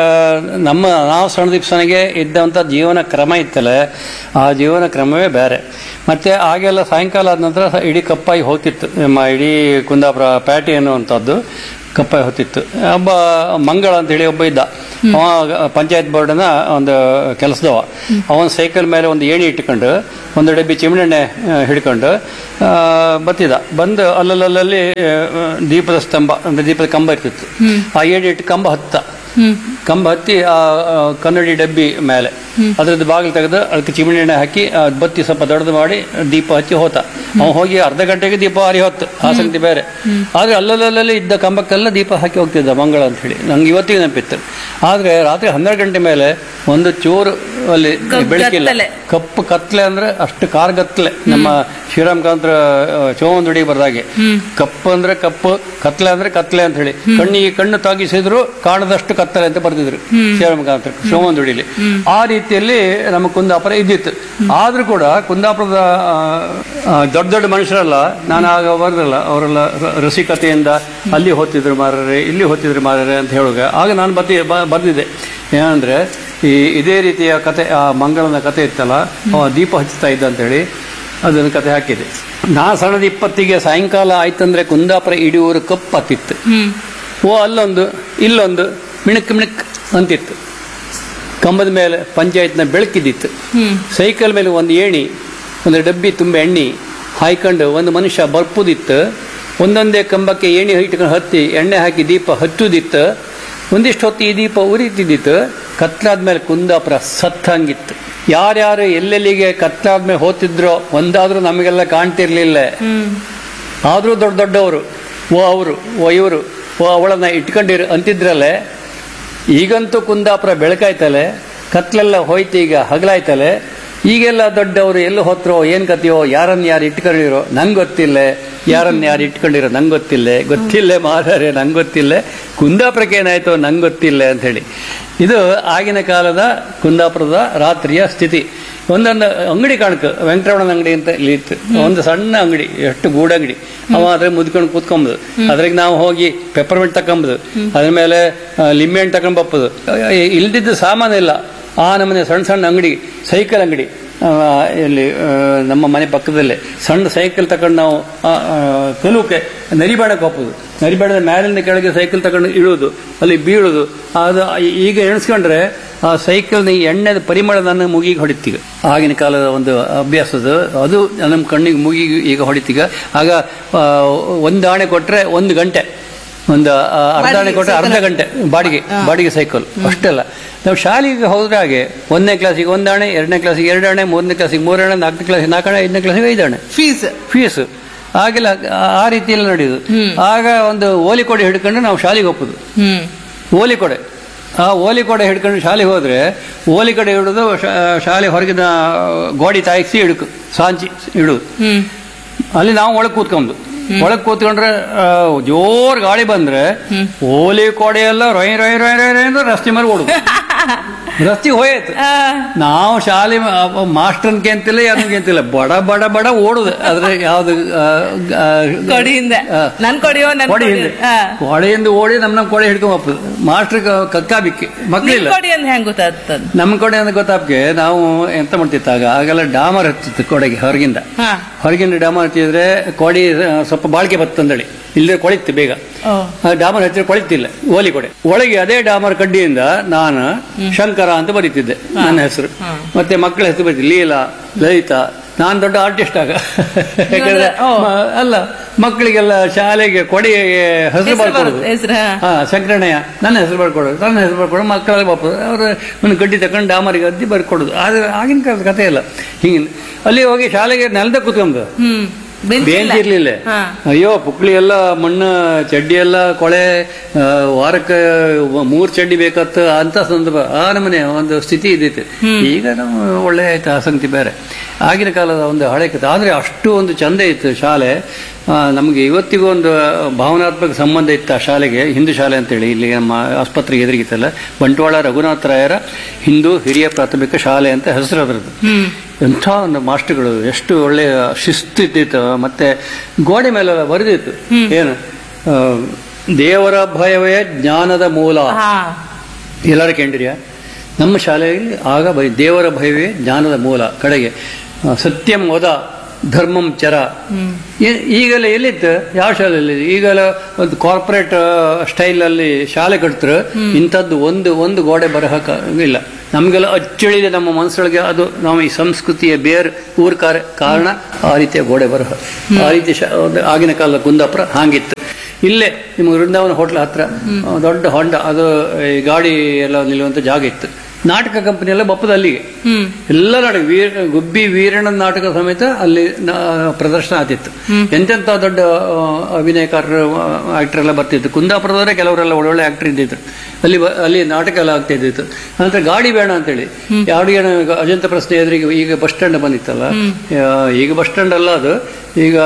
ನಮ್ಮ ನಾವು ಸಣ್ಣ ದಿಪ್ಸನಿಗೆ ಇದ್ದಂಥ ಜೀವನ ಕ್ರಮ ಇತ್ತಲ್ಲ, ಆ ಜೀವನ ಕ್ರಮವೇ ಬೇರೆ. ಮತ್ತು ಆಗೆಲ್ಲ ಸಾಯಂಕಾಲ ಆದ ನಂತರ ಇಡೀ ಕಪ್ಪಾಗಿ ಹೋಗ್ತಿತ್ತು. ನಮ್ಮ ಇಡೀ ಕುಂದಾಪುರ ಪ್ಯಾಟಿ ಅನ್ನುವಂಥದ್ದು ಕಪ್ಪಾಗಿ ಹೋಗ್ತಿತ್ತು. ಒಬ್ಬ ಮಂಗಳ ಅಂತೇಳಿ ಒಬ್ಬ ಇದ್ದ. ಅವ ಪಂಚಾಯತ್ ಬೋರ್ಡ್ನ ಒಂದು ಕೆಲಸದವ. ಅವನ ಸೈಕಲ್ ಮೇಲೆ ಒಂದು ಏಣಿ ಇಟ್ಕೊಂಡು ಒಂದು ಡಬ್ಬಿ ಚಿಮಣೆಣ್ಣೆ ಹಿಡ್ಕೊಂಡು ಬತ್ತಿದ. ಬಂದು ಅಲ್ಲಲ್ಲಲ್ಲಿ ದೀಪದ ಸ್ತಂಭ ಅಂದ್ರೆ ದೀಪದ ಕಂಬ ಇರ್ತಿತ್ತು. ಆ ಏಣಿ ಇಟ್ಟು ಕಂಬ ಹತ್ತ ಕಂಬ ಹತ್ತಿ ಆ ಕನ್ನಡಿ ಡಬ್ಬಿ ಮೇಲೆ ಅದ್ರದ್ದು ಬಾಗಿಲು ತೆಗೆದು ಅದಕ್ಕೆ ಚಿಮಣಿ ಎಣ್ಣೆ ಹಾಕಿ ಬತ್ತಿ ಸ್ವಲ್ಪ ದೊಡ್ಡದು ಮಾಡಿ ದೀಪ ಹಚ್ಚಿ ಹೋತ. ಅವ ಹೋಗಿ ಅರ್ಧ ಗಂಟೆಗೆ ದೀಪ ಹಾರಿ ಹೊತ್ತು, ಆಸಕ್ತಿ ಬೇರೆ. ಆದ್ರೆ ಅಲ್ಲಲ್ಲಲ್ಲಿ ಇದ್ದ ಕಂಬಕ್ಕೆಲ್ಲ ದೀಪ ಹಾಕಿ ಹೋಗ್ತಿದ್ದ ಮಂಗಳ ಅಂತ ಹೇಳಿ ನಂಗೆ ಇವತ್ತಿಗೆ ನೆನಪಿತ್ತು. ಆದ್ರೆ ರಾತ್ರಿ ಹನ್ನೆರಡು ಗಂಟೆ ಮೇಲೆ ಒಂದು ಚೂರು ಅಲ್ಲಿ ಬೆಳಕಿಲ್ಲ, ಕಪ್ಪು ಕತ್ಲೆ ಅಂದ್ರೆ ಅಷ್ಟು ಕಾರ್ಗತ್ಲೆ. ನಮ್ಮ ಶ್ರೀರಾಮಕಾಂತರ ಚೋವಂದುಡಿ ಬರ್ದಾಗೆ ಕಪ್ಪು ಅಂದ್ರೆ ಕಪ್ಪು, ಕತ್ಲೆ ಅಂದ್ರೆ ಕತ್ಲೆ ಅಂತ ಹೇಳಿ ಕಣ್ಣಿಗೆ ಕಣ್ಣು ತಾಗಿಸಿದ್ರು ಕಾಣದಷ್ಟು ಕತ್ತಲೆ ಅಂತ ಬರ್ದಿದ್ರು ಶ್ರೀರಾಮಕಾಂತರ ಚೋವಂದುಡಿಲಿ. ಆ ರೀತಿಯಲ್ಲಿ ನಮ್ಮ ಕುಂದಾಪುರ ಇದ್ದಿತ್ತು. ಆದ್ರೂ ಕೂಡ ಕುಂದಾಪುರದ ದೊಡ್ಡ ದೊಡ್ಡ ಮನುಷ್ಯರಲ್ಲ, ನಾನು ಆಗ ಬರ್ದಲ್ಲ, ಅವರೆಲ್ಲ ರಸಿಕತೆಯಿಂದ ಅಲ್ಲಿ ಹೊತ್ತಿದ್ರು ಮಾರರೆ, ಇಲ್ಲಿ ಹೊತ್ತಿದ್ರು ಮಾರರೆ ಅಂತ ಹೇಳುವಾಗ ಆಗ ನಾನು ಬತ್ತಿ ಬರ್ದಿದ್ದೆ ಏನಂದ್ರೆ ಈ ಇದೇ ರೀತಿಯ ಕತೆ, ಆ ಮಂಗಳನ ಕತೆ ಇತ್ತಲ್ಲ, ಅವ ದೀಪ ಹಚ್ಚುತ್ತಾ ಇದ್ದ ಅಂತೇಳಿ ಅದನ್ನು ಕತೆ ಹಾಕಿದೆ. ನಾ ಸಣ್ಣದ ಇಪ್ಪತ್ತಿಗೆ ಸಾಯಂಕಾಲ ಆಯ್ತಂದ್ರೆ ಕುಂದಾಪುರ ಇಡೀ ಊರು ಕಪ್ಪತ್ತಿತ್ತು. ಓ ಅಲ್ಲೊಂದು ಇಲ್ಲೊಂದು ಮಿಣಕ್ ಮಿಣಕ್ ಅಂತಿತ್ತು. ಕಂಬದ ಮೇಲೆ ಪಂಚಾಯತ್ನ ಬೆಳಕಿದ್ದಿತ್ತು. ಸೈಕಲ್ ಮೇಲೆ ಒಂದು ಏಣಿ, ಒಂದು ಡಬ್ಬಿ ತುಂಬ ಎಣ್ಣೆ ಹಾಯ್ಕೊಂಡು ಒಂದು ಮನುಷ್ಯ ಬರ್ಪುದಿತ್ತು. ಒಂದೊಂದೇ ಕಂಬಕ್ಕೆ ಏಣಿ ಇಟ್ಕೊಂಡು ಹತ್ತಿ ಎಣ್ಣೆ ಹಾಕಿ ದೀಪ ಹಚ್ಚುದಿತ್ತು. ಒಂದಿಷ್ಟು ಹೊತ್ತು ಈ ದೀಪ ಉರಿತಿದ್ದಿತ್ತು. ಕತ್ಲಾದ್ಮೇಲೆ ಕುಂದಾಪುರ ಸತ್ತಂಗಿತ್ತು. ಯಾರ್ಯಾರು ಎಲ್ಲೆಲ್ಲಿಗೆ ಕತ್ಲಾದ್ಮೇಲೆ ಹೋಗ್ತಿದ್ರೋ ಒಂದಾದ್ರೂ ನಮಗೆಲ್ಲ ಕಾಣ್ತಿರ್ಲಿಲ್ಲ. ಆದ್ರೂ ದೊಡ್ಡ ದೊಡ್ಡವರು ಓ ಅವರು ಓ ಇವರು ಓ ಅವಳನ್ನ ಇಟ್ಕೊಂಡಿರು ಅಂತಿದ್ರಲ್ಲೇ. ಈಗಂತೂ ಕುಂದಾಪುರ ಬೆಳಕಾಯ್ತಲೆ, ಕತ್ಲೆಲ್ಲ ಹೋಯ್ತು, ಈಗ ಹಗಲಾಯ್ತಲೆ. ಈಗೆಲ್ಲ ದೊಡ್ಡವರು ಎಲ್ಲಿ ಹೋತ್ರೋ ಏನ್ ಕತೆಯೋ, ಯಾರನ್ನ ಯಾರು ಇಟ್ಕೊಂಡಿರೋ ನಂಗೆ ಗೊತ್ತಿಲ್ಲ, ಯಾರನ್ನ ಯಾರು ಇಟ್ಕೊಂಡಿರೋ ನಂಗೆ ಗೊತ್ತಿಲ್ಲ, ಗೊತ್ತಿಲ್ಲ ಮಾರಾರೆ ನಂಗೆ ಗೊತ್ತಿಲ್ಲ, ಕುಂದಾಪುರಕ್ಕೆ ಏನಾಯ್ತೋ ನಂಗೆ ಗೊತ್ತಿಲ್ಲ ಅಂತ ಹೇಳಿ. ಇದು ಆಗಿನ ಕಾಲದ ಕುಂದಾಪುರದ ರಾತ್ರಿಯ ಸ್ಥಿತಿ. ಒಂದೊಂದು ಅಂಗಡಿ ಕಾಣಕ, ವೆಂಕಟರಮಣನ ಅಂಗಡಿ ಅಂತ ಇಲ್ಲಿ ಇತ್ತು. ಒಂದು ಸಣ್ಣ ಅಂಗಡಿ, ಎಷ್ಟು ಗೂಡಂಗಡಿ. ಅವ ಅದ್ರ ಮುದ್ಕೊಂಡು ಕೂತ್ಕೊಂಬುದು, ಅದ್ರಾಗ ನಾವು ಹೋಗಿ ಪೆಪ್ಪರ್ಮೆಂಟ್ ತಕೊಂಬುದು, ಅದ್ರ ಮೇಲೆ ಲಿಂಬೆ ಹಣ್ಣು ತಕೊಂಡ್ ಬಪ್ಪುದು. ಇಲ್ದಿದ್ದು ಸಾಮಾನು ಇಲ್ಲ. ಆ ನಮ್ಮನೆ ಸಣ್ಣ ಸಣ್ಣ ಅಂಗಡಿ, ಸೈಕಲ್ ಅಂಗಡಿ ಇಲ್ಲಿ ನಮ್ಮ ಮನೆ ಪಕ್ಕದಲ್ಲೇ ಸಣ್ಣ ಸೈಕಲ್ ತಗೊಂಡು ನಾವು ಕಲುಕೆ ನರಿಬೇಡಕ್ಕೆ ಹೋಗ್ಬೋದು. ನರಿಬೇಡದ ಮ್ಯಾಲಿಂದ ಕೆಳಗೆ ಸೈಕಲ್ ತಗೊಂಡು ಇಳುವುದು, ಅಲ್ಲಿ ಬೀಳುವುದು. ಅದು ಈಗ ಎಣಿಸ್ಕೊಂಡ್ರೆ ಆ ಸೈಕಲ್ನ ಎಣ್ಣೆದ ಪರಿಮಳ ನನ್ನ ಮುಗಿಗೆ ಹೊಡಿತೀಗ. ಆಗಿನ ಕಾಲದ ಒಂದು ಅಭ್ಯಾಸದ ಅದು ನಮ್ಮ ಕಣ್ಣಿಗೆ ಮುಗಿಗೆ ಈಗ ಹೊಡಿತೀಗ. ಆಗ ಒಂದು ಆಣೆ ಕೊಟ್ರೆ ಒಂದು ಗಂಟೆ, ಒಂದು ಅರ್ಧ ಆಣೆ ಕೊಟ್ಟರೆ ಅರ್ಧ ಗಂಟೆ ಬಾಡಿಗೆ ಬಾಡಿಗೆ ಸೈಕಲ್ ಅಷ್ಟೆಲ್ಲ. ನಾವು ಶಾಲೆಗೆ ಹೋದ್ರೆ ಹಾಗೆ ಒಂದನೇ ಕ್ಲಾಸಿಗೆ ಒಂದು ಆಣೆ, ಎರಡನೇ ಕ್ಲಾಸಿಗೆ ಎರಡು ಆಣೆ, ಮೂರನೇ ಕ್ಲಾಸಿಗೆ ಮೂರು ಆಣೆ, ನಾಲ್ಕನೇ ಕ್ಲಾಸಿಗೆ ನಾಲ್ಕು ಆಣೆ, ಐದನೇ ಕ್ಲಾಸಿಗೆ ಐದು ಆಣೆ ಫೀಸ್ ಫೀಸ್ ಆಗೆಲ್ಲ ಆ ರೀತಿಯಲ್ಲಿ ನಡೆಯುದು. ಆಗ ಒಂದು ಓಲಿ ಕೊಡೆ ಹಿಡ್ಕೊಂಡು ನಾವು ಶಾಲೆಗೆ ಹೋಗ್ಬೋದು. ಓಲಿ ಕೊಡೆ, ಆ ಓಲಿ ಕೊಡೆ ಹಿಡ್ಕೊಂಡು ಶಾಲೆಗೆ ಹೋದ್ರೆ ಓಲಿ ಕಡೆ ಹಿಡಿದು ಶಾಲೆ ಹೊರಗಿನ ಗೋಡಿ ತಾಯಿಸಿ ಹಿಡ್ಕು ಸಾಂಚಿ ಇಡುದು. ಅಲ್ಲಿ ನಾವು ಒಳಗೆ ಕೂತ್ಕೊಂಡು ಒಳಗ್ ಕೂತ್ಕೊಂಡ್ರೆ ಜೋರ್ ಗಾಳಿ ಬಂದ್ರೆ ಓಲಿ ಕೊಡೆ ಎಲ್ಲ ರೊಯ್ ರೊಯ್ ರೊಯ್ ರೊಯ್ ಅಂದ್ರೆ ರಸ್ತೆ ಮೇಲೆ ಓಡುದು. ರಸ್ತೆ ಹೋಯ್ತು. ನಾವು ಶಾಲೆ ಮಾಸ್ಟರ್ನ್ಗೆ ಅಂತಿಲ್ಲ ಯಾರನ್ಗೆ ಅಂತಿಲ್ಲ, ಬಡ ಬಡ ಬಡ ಓಡುದು. ಅದ್ರ ಯಾವ್ದು ಕೊಡೆಯಿಂದ ಕೊಡೆಯಿಂದ ಓಡಿ ನಮ್ ನಮ್ ಕೊಡೆ ಹಿಡ್ಕೊಂಡ್ ಹೋಗ್ತದೆ. ಮಾಸ್ಟರ್ ಕಕ್ಕಾಬಿಕ್ಕಿ ಮಕ್ಳಿಲ್ಲ. ನಮ್ ಕೊಡೆ ಅಂತ ಗೊತ್ತಾಪ್ಕೆ ನಾವು ಎಂತ ಮಾಡ್ತಿತ್ತಾಗ, ಆಗೆಲ್ಲ ಡಾಮರ್ ಹತ್ತಿತ್ತು ಕೊಡೆಗೆ ಹೊರಗಿಂದ. ಹೊರಗಿಂದ ಡಾಮರ್ ಹಚ್ಚಿದ್ರೆ ಕೊಡಿ ಸ್ವಲ್ಪ ಬಾಳ್ಕೆ ಬತ್ತಂದಳಿ, ಇಲ್ಲದೆ ಕೊಳಿತ್ತು ಬೇಗ. ಡಾಮರ್ ಹಚ್ಚಿದ್ರೆ ಕೊಳಿತಿಲ್ಲ ಓಲಿ ಕೊಡೆ. ಒಳಗೆ ಅದೇ ಡಾಮರ್ ಕಡ್ಡಿಯಿಂದ ನಾನು ಶಂಕರ ಅಂತ ಬರೀತಿದ್ದೆ ನನ್ನ ಹೆಸರು. ಮತ್ತೆ ಮಕ್ಕಳ ಹೆಸರು ಬರೀತಿ ಲೀಲಾ, ಲಲಿತಾ. ನಾನ್ ದೊಡ್ಡ ಆರ್ಟಿಸ್ಟ್ ಆಗ. ಯಾಕಂದ್ರೆ ಅಲ್ಲ, ಮಕ್ಕಳಿಗೆಲ್ಲ ಶಾಲೆಗೆ ಕೊಡೆಗೆ ಹೆಸರು ಬರ್ಕೊಡೋದು. ಹಾ, ಶಂಕರಣ್ಣಯ್ಯ ನನ್ನ ಹೆಸರು ಬರ್ಕೊಡೋದು, ನನ್ನ ಹೆಸರು ಬರ್ಕೊಡೋದು. ಮಕ್ಕಳೆಲ್ಲ ಬಾಪೋದು, ಅವ್ರ ಒಂದು ಗಡ್ಡಿ ತಕೊಂಡು ಡಾಮರಿಗೆ ಅದ್ದಿ ಬರ್ಕೊಡೋದು. ಆದ್ರೆ ಆಗಿನ ಕಾಲದ ಕಥೆ ಇಲ್ಲ ಹಿಂಗೆ. ಅಲ್ಲಿ ಹೋಗಿ ಶಾಲೆಗೆ ನೆಲದ ಕೂತ್ಕೊಂಬ, ಬೇಂಚ್ ಇರ್ಲಿಲ್ಲ. ಅಯ್ಯೋ ಪುಕ್ಳಿ ಎಲ್ಲ ಮಣ್ಣು, ಚಡ್ಡಿ ಎಲ್ಲ ಕೊಳೆ, ವಾರಕ್ಕೆ ಮೂರ್ ಚಡ್ಡಿ ಬೇಕತ್ತ ಅಂತ ಸಂದರ್ಭ. ಆ ನಮ್ಮನೆ ಒಂದು ಸ್ಥಿತಿ ಇದ್ದಿತ್ತು. ಈಗ ನಾವು ಒಳ್ಳೆ ಆಯ್ತು ಆಸಕ್ತಿ ಬೇರೆ. ಆಗಿನ ಕಾಲದ ಒಂದು ಹಳೆ ಕಥೆ. ಆದ್ರೆ ಅಷ್ಟು ಒಂದು ಚಂದ ಇತ್ತು ಶಾಲೆ. ನಮ್ಗೆ ಇವತ್ತಿಗೂ ಒಂದು ಭಾವನಾತ್ಮಕ ಸಂಬಂಧ ಇತ್ತು ಆ ಶಾಲೆಗೆ. ಹಿಂದೂ ಶಾಲೆ ಅಂತೇಳಿ ಇಲ್ಲಿ ನಮ್ಮ ಆಸ್ಪತ್ರೆಗೆ ಎದುರಿಗಿತ್ತಲ್ಲ, ಬಂಟ್ವಾಳ ರಘುನಾಥ ರಾಯರ ಹಿಂದೂ ಹಿರಿಯ ಪ್ರಾಥಮಿಕ ಶಾಲೆ ಅಂತ ಹೆಸರು ಅದರದ್ದು. ಎಂಥ ಒಂದು ಮಾಸ್ಟರ್ಗಳು, ಎಷ್ಟು ಒಳ್ಳೆಯ ಶಿಸ್ತು ಇದ್ದಿತ್ತು. ಮತ್ತೆ ಗೋಡೆ ಮೇಲೆಲ್ಲ ಬರೆದಿತ್ತು ಏನು, ದೇವರ ಭಯವೇ ಜ್ಞಾನದ ಮೂಲ. ಎಲ್ಲರ ಕೇಂದ್ರಿಯ ನಮ್ಮ ಶಾಲೆಯಲ್ಲಿ ಆಗ ಬರೀ ದೇವರ ಭಯವೇ ಜ್ಞಾನದ ಮೂಲ. ಕಡೆಗೆ ಸತ್ಯಂ ವದ ಧರ್ಮಂ ಚರ. ಈ- ಈಗೆಲ್ಲ ಎಲ್ಲಿತ್ತು, ಯಾವ ಶಾಲೆಯಲ್ಲಿ? ಈಗೆಲ್ಲ ಒಂದು ಕಾರ್ಪೊರೇಟ್ ಸ್ಟೈಲ್ ಅಲ್ಲಿ ಶಾಲೆ ಕಟ್ತಾರೆ. ಇಂಥದ್ದು ಒಂದು ಒಂದು ಗೋಡೆ ಬರಹ ಇಲ್ಲ. ನಮಗೆಲ್ಲ ಅಚ್ಚಳಿದೆ ನಮ್ಮ ಮನಸ್ಸೊಳಗೆ. ಅದು ನಾವು ಈ ಸಂಸ್ಕೃತಿಯ ಬೇರ್ ಊರ್ ಕಾರ ಕಾರಣ ಆ ರೀತಿಯ ಗೋಡೆ ಬರಹ, ಆ ರೀತಿ ಶಾ- ಆಗಿನ ಕಾಲದ ಕುಂದಾಪುರ ಹಾಗಿತ್ತು. ಇಲ್ಲೇ ನಿಮ್ಮ ವೃಂದಾವನ ಹೋಟ್ಲ್ ಹತ್ರ ದೊಡ್ಡ ಹೊಂಡ, ಅದು ಈ ಗಾಡಿ ಎಲ್ಲ ನಿಲ್ಲುವಂತ ಜಾಗ ಇತ್ತು. ನಾಟಕ ಕಂಪನಿ ಎಲ್ಲ ಬಪ್ಪದ ಅಲ್ಲಿಗೆ ಎಲ್ಲ ನಾಟಕ, ವೀರ ಗುಬ್ಬಿ ವೀರಣ್ಣನ ನಾಟಕ ಸಮೇತ ಅಲ್ಲಿ ನ- ಪ್ರದರ್ಶನ ಆತಿತ್ತು. ಎಂತೆಂತ ದೊಡ್ಡ ಆ, ಅಭಿನಯಕಾರರು ಆಕ್ಟರ್ ಎಲ್ಲ ಬರ್ತಿತ್ತು. ಕುಂದಾಪುರದವರೇ ಕೆಲವರೆಲ್ಲ ಒಳ್ಳೊಳ್ಳೆ ಆಕ್ಟರ್ ಇದ್ದಿದ್ರು ಅಲ್ಲಿ. ಬ- ಅಲ್ಲಿ ನಾಟಕ ಎಲ್ಲ ಆಗ್ತಾ ಇದ್ದಿತ್ತು. ನಂತರ ಗಾಡಿ ಬೇಡ ಅಂತೇಳಿ ಗಾಡಿ ಬೇಡ, ಈಗ ಅಜಂತ ಪ್ರಶ್ನೆ ಎದುರಿಗೆ ಈಗ ಬಸ್ ಸ್ಟ್ಯಾಂಡ್ ಬಂದಿತ್ತಲ್ಲ, ಆ, ಈಗ ಬಸ್ ಸ್ಟ್ಯಾಂಡ್ ಅಲ್ಲ ಅದು, ಈಗ